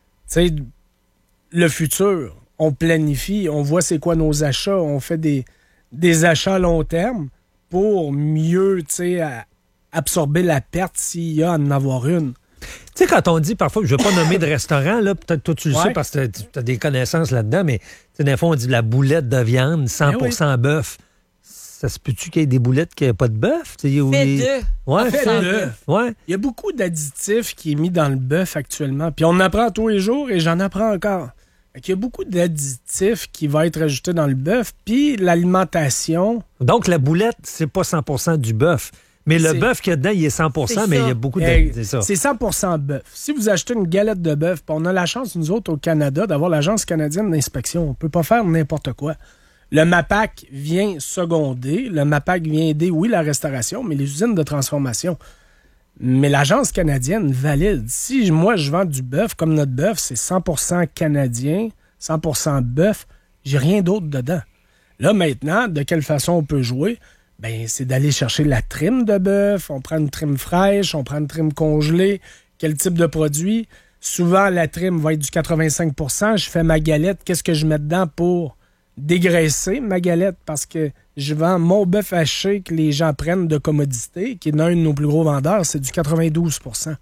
le futur. On planifie, on voit c'est quoi nos achats. On fait des, des achats à long terme pour mieux absorber la perte s'il y a à en avoir une. Tu sais, quand on dit parfois, je ne veux pas nommer de restaurant, là, peut-être toi tu le Ouais. sais parce que tu as des connaissances là-dedans, mais tu sais, des fois on dit la boulette de viande, cent pour cent Ben bœuf. Ça se peut-tu qu'il y ait des boulettes qui n'aient pas de bœuf? Tu sais, où Fait les- de. Ouais, Fait fait de. de. Ouais. Il y a beaucoup d'additifs qui est mis dans le bœuf actuellement. Puis on en apprend tous les jours et j'en apprends encore. Fait qu'il y a beaucoup d'additifs qui vont être ajoutés dans le bœuf. Puis l'alimentation. Donc la boulette, c'est pas cent pour cent du bœuf. Mais le C'est- bœuf qu'il y a dedans, il est cent pour cent, C'est mais ça. il y a beaucoup de. Eh, C'est ça. C'est cent pour cent bœuf. Si vous achetez une galette de bœuf, puis on a la chance, nous autres, au Canada, d'avoir l'Agence canadienne d'inspection. On peut pas faire n'importe quoi. Le MAPAC vient seconder. Le MAPAC vient aider, oui, la restauration, mais les usines de transformation. Mais l'Agence canadienne valide. Si moi, je vends du bœuf, comme notre bœuf, c'est cent pour cent canadien, cent pour cent bœuf, j'ai rien d'autre dedans. Là, maintenant, de quelle façon on peut jouer? Ben, c'est d'aller chercher la trim de bœuf. On prend une trim fraîche, on prend une trim congelée. Quel type de produit? Souvent, la trim va être du quatre-vingt-cinq pour cent. Je fais ma galette. Qu'est-ce que je mets dedans pour dégraisser ma galette? Parce que je vends mon bœuf haché que les gens prennent de commodité, qui est l'un de nos plus gros vendeurs, c'est du quatre-vingt-douze pour cent.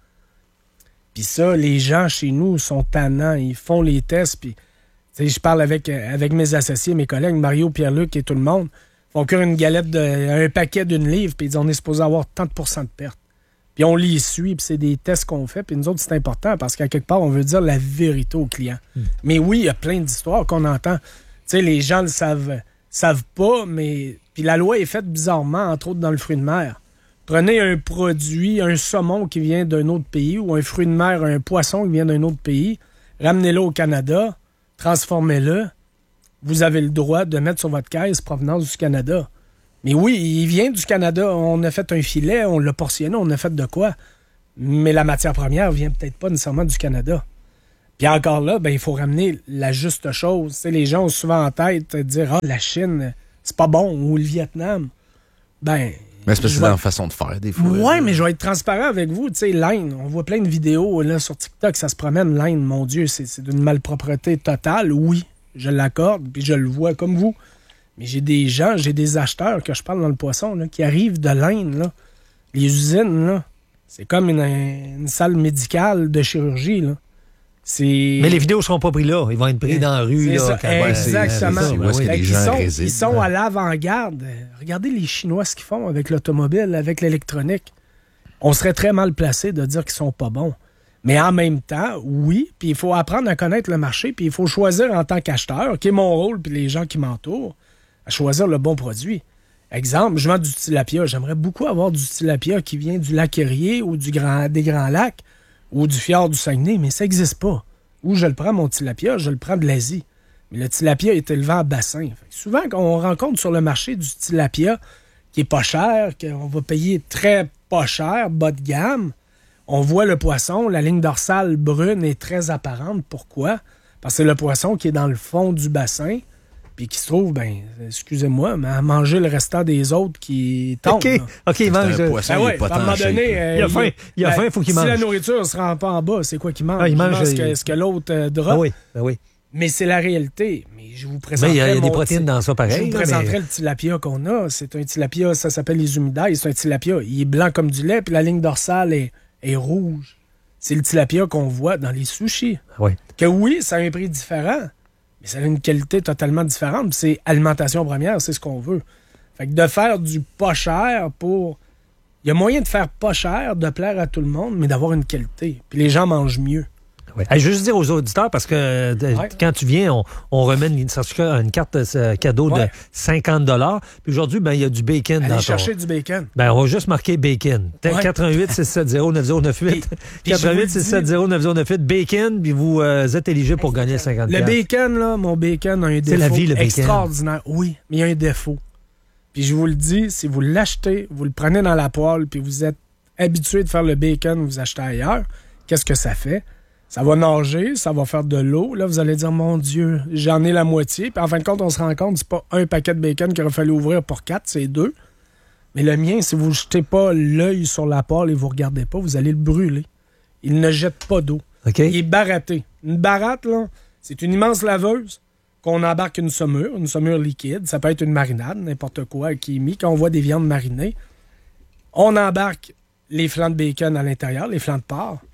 Puis ça, les gens chez nous sont tannants. Ils font les tests. Puis, tu sais, je parle avec, avec mes associés, mes collègues, Mario, Pierre-Luc et tout le monde. Ils font cuire une galette, de, un paquet d'une livre, puis ils disent on est supposé avoir tant pour cent de perte. Puis on les suit, puis c'est des tests qu'on fait. Puis nous autres, c'est important parce qu'à quelque part, on veut dire la vérité au client. Mm. Mais oui, il y a plein d'histoires qu'on entend. Tu sais, les gens le savent, savent pas, mais... Puis la loi est faite bizarrement, entre autres dans le fruit de mer. Prenez un produit, un saumon qui vient d'un autre pays ou un fruit de mer, un poisson qui vient d'un autre pays, ramenez-le au Canada, transformez-le. Vous avez le droit de mettre sur votre caisse provenance du Canada. Mais oui, il vient du Canada. On a fait un filet, on l'a portionné, on a fait de quoi. Mais la matière première vient peut-être pas nécessairement du Canada. Puis encore là, ben, il faut ramener la juste chose. Tu sais, les gens ont souvent en tête de dire « Ah, la Chine, c'est pas bon » ou « le Vietnam ». Ben... Mais c'est parce que c'est je dans vais- la façon de faire, des fois. Ouais, mais je vais être transparent avec vous. Tu sais, l'Inde, on voit plein de vidéos là, sur TikTok, ça se promène, l'Inde, mon Dieu, c'est c'est d'une malpropreté totale. Oui, je l'accorde, puis je le vois comme vous. Mais j'ai des gens, j'ai des acheteurs que je parle dans le poisson, là, qui arrivent de l'Inde, là. Les usines, là, c'est comme une, une salle médicale de chirurgie, là. C'est... Mais les vidéos ne seront pas prises là. Ils vont être pris dans la rue. C'est Là, ça, quand- ouais, exactement. c'est- c'est où est-ce que Fait les qu'ils gens sont, résident. ils sont à l'avant-garde. Regardez les Chinois ce qu'ils font avec l'automobile, avec l'électronique. On serait très mal placé de dire qu'ils sont pas bons. Mais en même temps, oui, puis il faut apprendre à connaître le marché, puis il faut choisir en tant qu'acheteur, qui est mon rôle, puis les gens qui m'entourent, à choisir le bon produit. Exemple, je vends du tilapia. J'aimerais beaucoup avoir du tilapia qui vient du lac Erie ou du grand, des Grands Lacs ou du fjord du Saguenay, mais ça n'existe pas. Où je le prends, mon tilapia, je le prends de l'Asie. Mais le tilapia est élevé en bassin. Fait que souvent, quand on rencontre sur le marché du tilapia qui est pas cher, qu'on va payer très pas cher, bas de gamme, on voit le poisson, la ligne dorsale brune est très apparente. Pourquoi? Parce que c'est le poisson qui est dans le fond du bassin, puis qui se trouve, ben, excusez-moi, mais à manger le restant des autres qui tombent. OK, là. OK, il mange. un poisson, Ben il ouais, est pas à un moment tant shape, donné, là. euh, Il a faim, il a ben, faim, faut qu'il si mange. la nourriture ne se rend pas en bas, c'est quoi qu'il mange? Ah, il mange, ce, il- que, ce que l'autre euh, drop. Ben oui, ben oui. Mais c'est la réalité. Mais je vous Mais présenterai il y a, il y a des mon protéines ti- dans ça, pareil. Je vous là, présenterai mais- le tilapia qu'on a. C'est un tilapia, ça s'appelle les humidailles. C'est un tilapia. Il est blanc comme du lait, puis la ligne dorsale est, est rouge. C'est le tilapia qu'on voit dans les sushis. Oui. Que oui, ça a un prix différent, mais ça a une qualité totalement différente. Puis c'est alimentation première, c'est ce qu'on veut. Fait que de faire du pas cher pour... Il y a moyen de faire pas cher, de plaire à tout le monde, mais d'avoir une qualité. Puis les gens mangent mieux. Ouais. Hey, juste dire aux auditeurs, parce que euh, Ouais. quand tu viens, on, on remet une, une carte euh, cadeau Ouais. de cinquante dollars. Puis aujourd'hui, ben, il y a du bacon Allez dans ton... chercher du bacon. Ben, on va juste marquer bacon. Ouais. quatre-vingt-huit six sept zéro neuf zéro neuf huit. Puis- puis je vous le quatre-vingt-huit six sept dis- zéro neuf zéro neuf huit. Bacon, puis vous euh, êtes éligible pour gagner cinquante Le dollars. bacon, là, mon bacon a un défaut C'est la vie, le bacon. extraordinaire. Oui, mais il y a un défaut. Puis je vous le dis, si vous l'achetez, vous le prenez dans la poêle, puis vous êtes habitué de faire le bacon, vous achetez ailleurs, qu'est-ce que ça fait? Ça va nager, ça va faire de l'eau. Là, vous allez dire, mon Dieu, j'en ai la moitié. Puis en fin de compte, on se rend compte, c'est pas un paquet de bacon qu'il aurait fallu ouvrir pour quatre, c'est deux. Mais le mien, si vous ne jetez pas l'œil sur la poêle et vous ne regardez pas, vous allez le brûler. Il ne jette pas d'eau. OK. Il est baratté. Une baratte, là, c'est une immense laveuse qu'on embarque une saumure, une saumure liquide. Ça peut être une marinade, n'importe quoi qui est mis. Quand on voit des viandes marinées, on embarque les flancs de bacon à l'intérieur, les flancs de porc.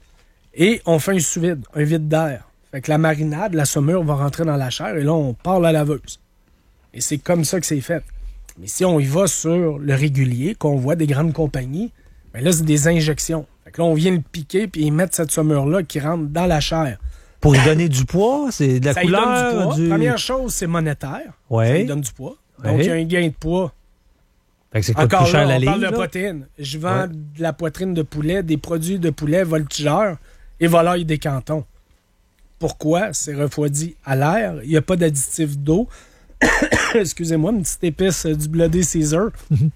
Et on fait un sous-vide, un vide d'air. Fait que la marinade, la saumure va rentrer dans la chair et là, on part la laveuse. Et c'est comme ça que c'est fait. Mais si on y va sur le régulier, qu'on voit des grandes compagnies, bien là, c'est des injections. Fait que là, on vient le piquer puis ils mettent cette saumure-là qui rentre dans la chair. Pour lui donner du poids, c'est de la ça couleur. Ça donne du poids. Du... Première chose, c'est monétaire. Ouais. Ça lui donne du poids. Donc, ouais. il y a un gain de poids. Fait que c'est Encore plus cher là, la on ligne, parle de là. protéines. Je vends Ouais. de la poitrine de poulet, des produits de poulet voltigeurs et volailles des cantons. Pourquoi? C'est refroidi à l'air. Il n'y a pas d'additif d'eau. Excusez-moi, une petite épice euh, du Bloody Caesar.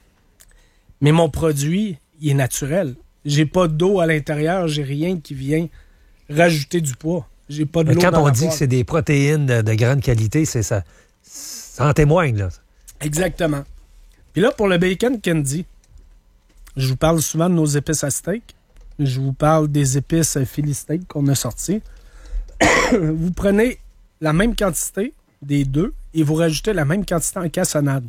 Mais mon produit, il est naturel. J'ai pas d'eau à l'intérieur. J'ai rien qui vient rajouter du poids. J'ai pas de Mais l'eau quand dans on la dit poêle. que c'est des protéines de, de grande qualité, c'est ça. Ça en témoigne, là. Exactement. Puis là, pour le bacon candy, je vous parle souvent de nos épices à steak. Je vous parle des épices Philly steak qu'on a sorties. Vous prenez la même quantité des deux et vous rajoutez la même quantité en cassonade.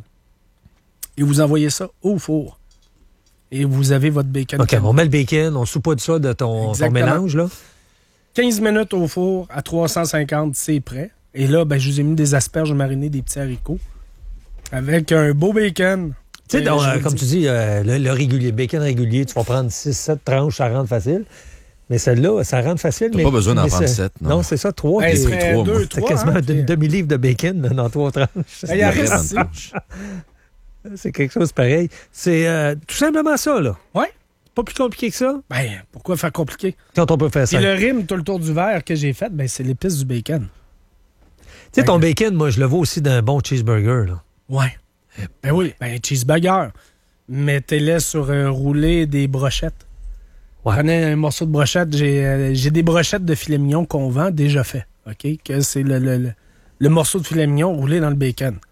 Et vous envoyez ça au four. Et vous avez votre bacon OK, candy. on met le bacon, on saupoudre ça de ton, ton Exactement. mélange, là. quinze minutes au four à trois cent cinquante, c'est prêt. Et là, ben, je vous ai mis des asperges marinées, des petits haricots. Avec un beau bacon. Tu sais, Euh, donc, je euh, vous comme dis- tu dis, euh, le, le régulier, bacon régulier, tu vas prendre six sept tranches, ça rentre facile. Mais celle-là, ça rentre facile. T'as mais, pas besoin d'en mais prendre c'est- sept, non. Non, c'est ça, trois. Ben, t'es- ce serait trois, deux, moi. T'as trois, quasiment hein, un puis- demi-livre de bacon là, dans trois tranches. Ben, il en Vrai reste dans six. le punch. C'est quelque chose pareil. C'est euh, tout simplement ça, là. Ouais. Pas plus compliqué que ça. Ben, pourquoi faire compliqué? Quand on peut faire ça. Puis le rime tout le tour du verre que j'ai fait, ben, c'est l'épice du bacon. Tu sais, ton bacon, moi, je le vois aussi d'un bon cheeseburger, là. Ouais. Ben oui, ben cheeseburger. Mettez-les sur un roulé des brochettes. Ouais. Prenez un morceau de brochette. J'ai euh, j'ai des brochettes de filet mignon qu'on vend déjà fait. OK? Que c'est le, le, le, le morceau de filet mignon roulé dans le bacon.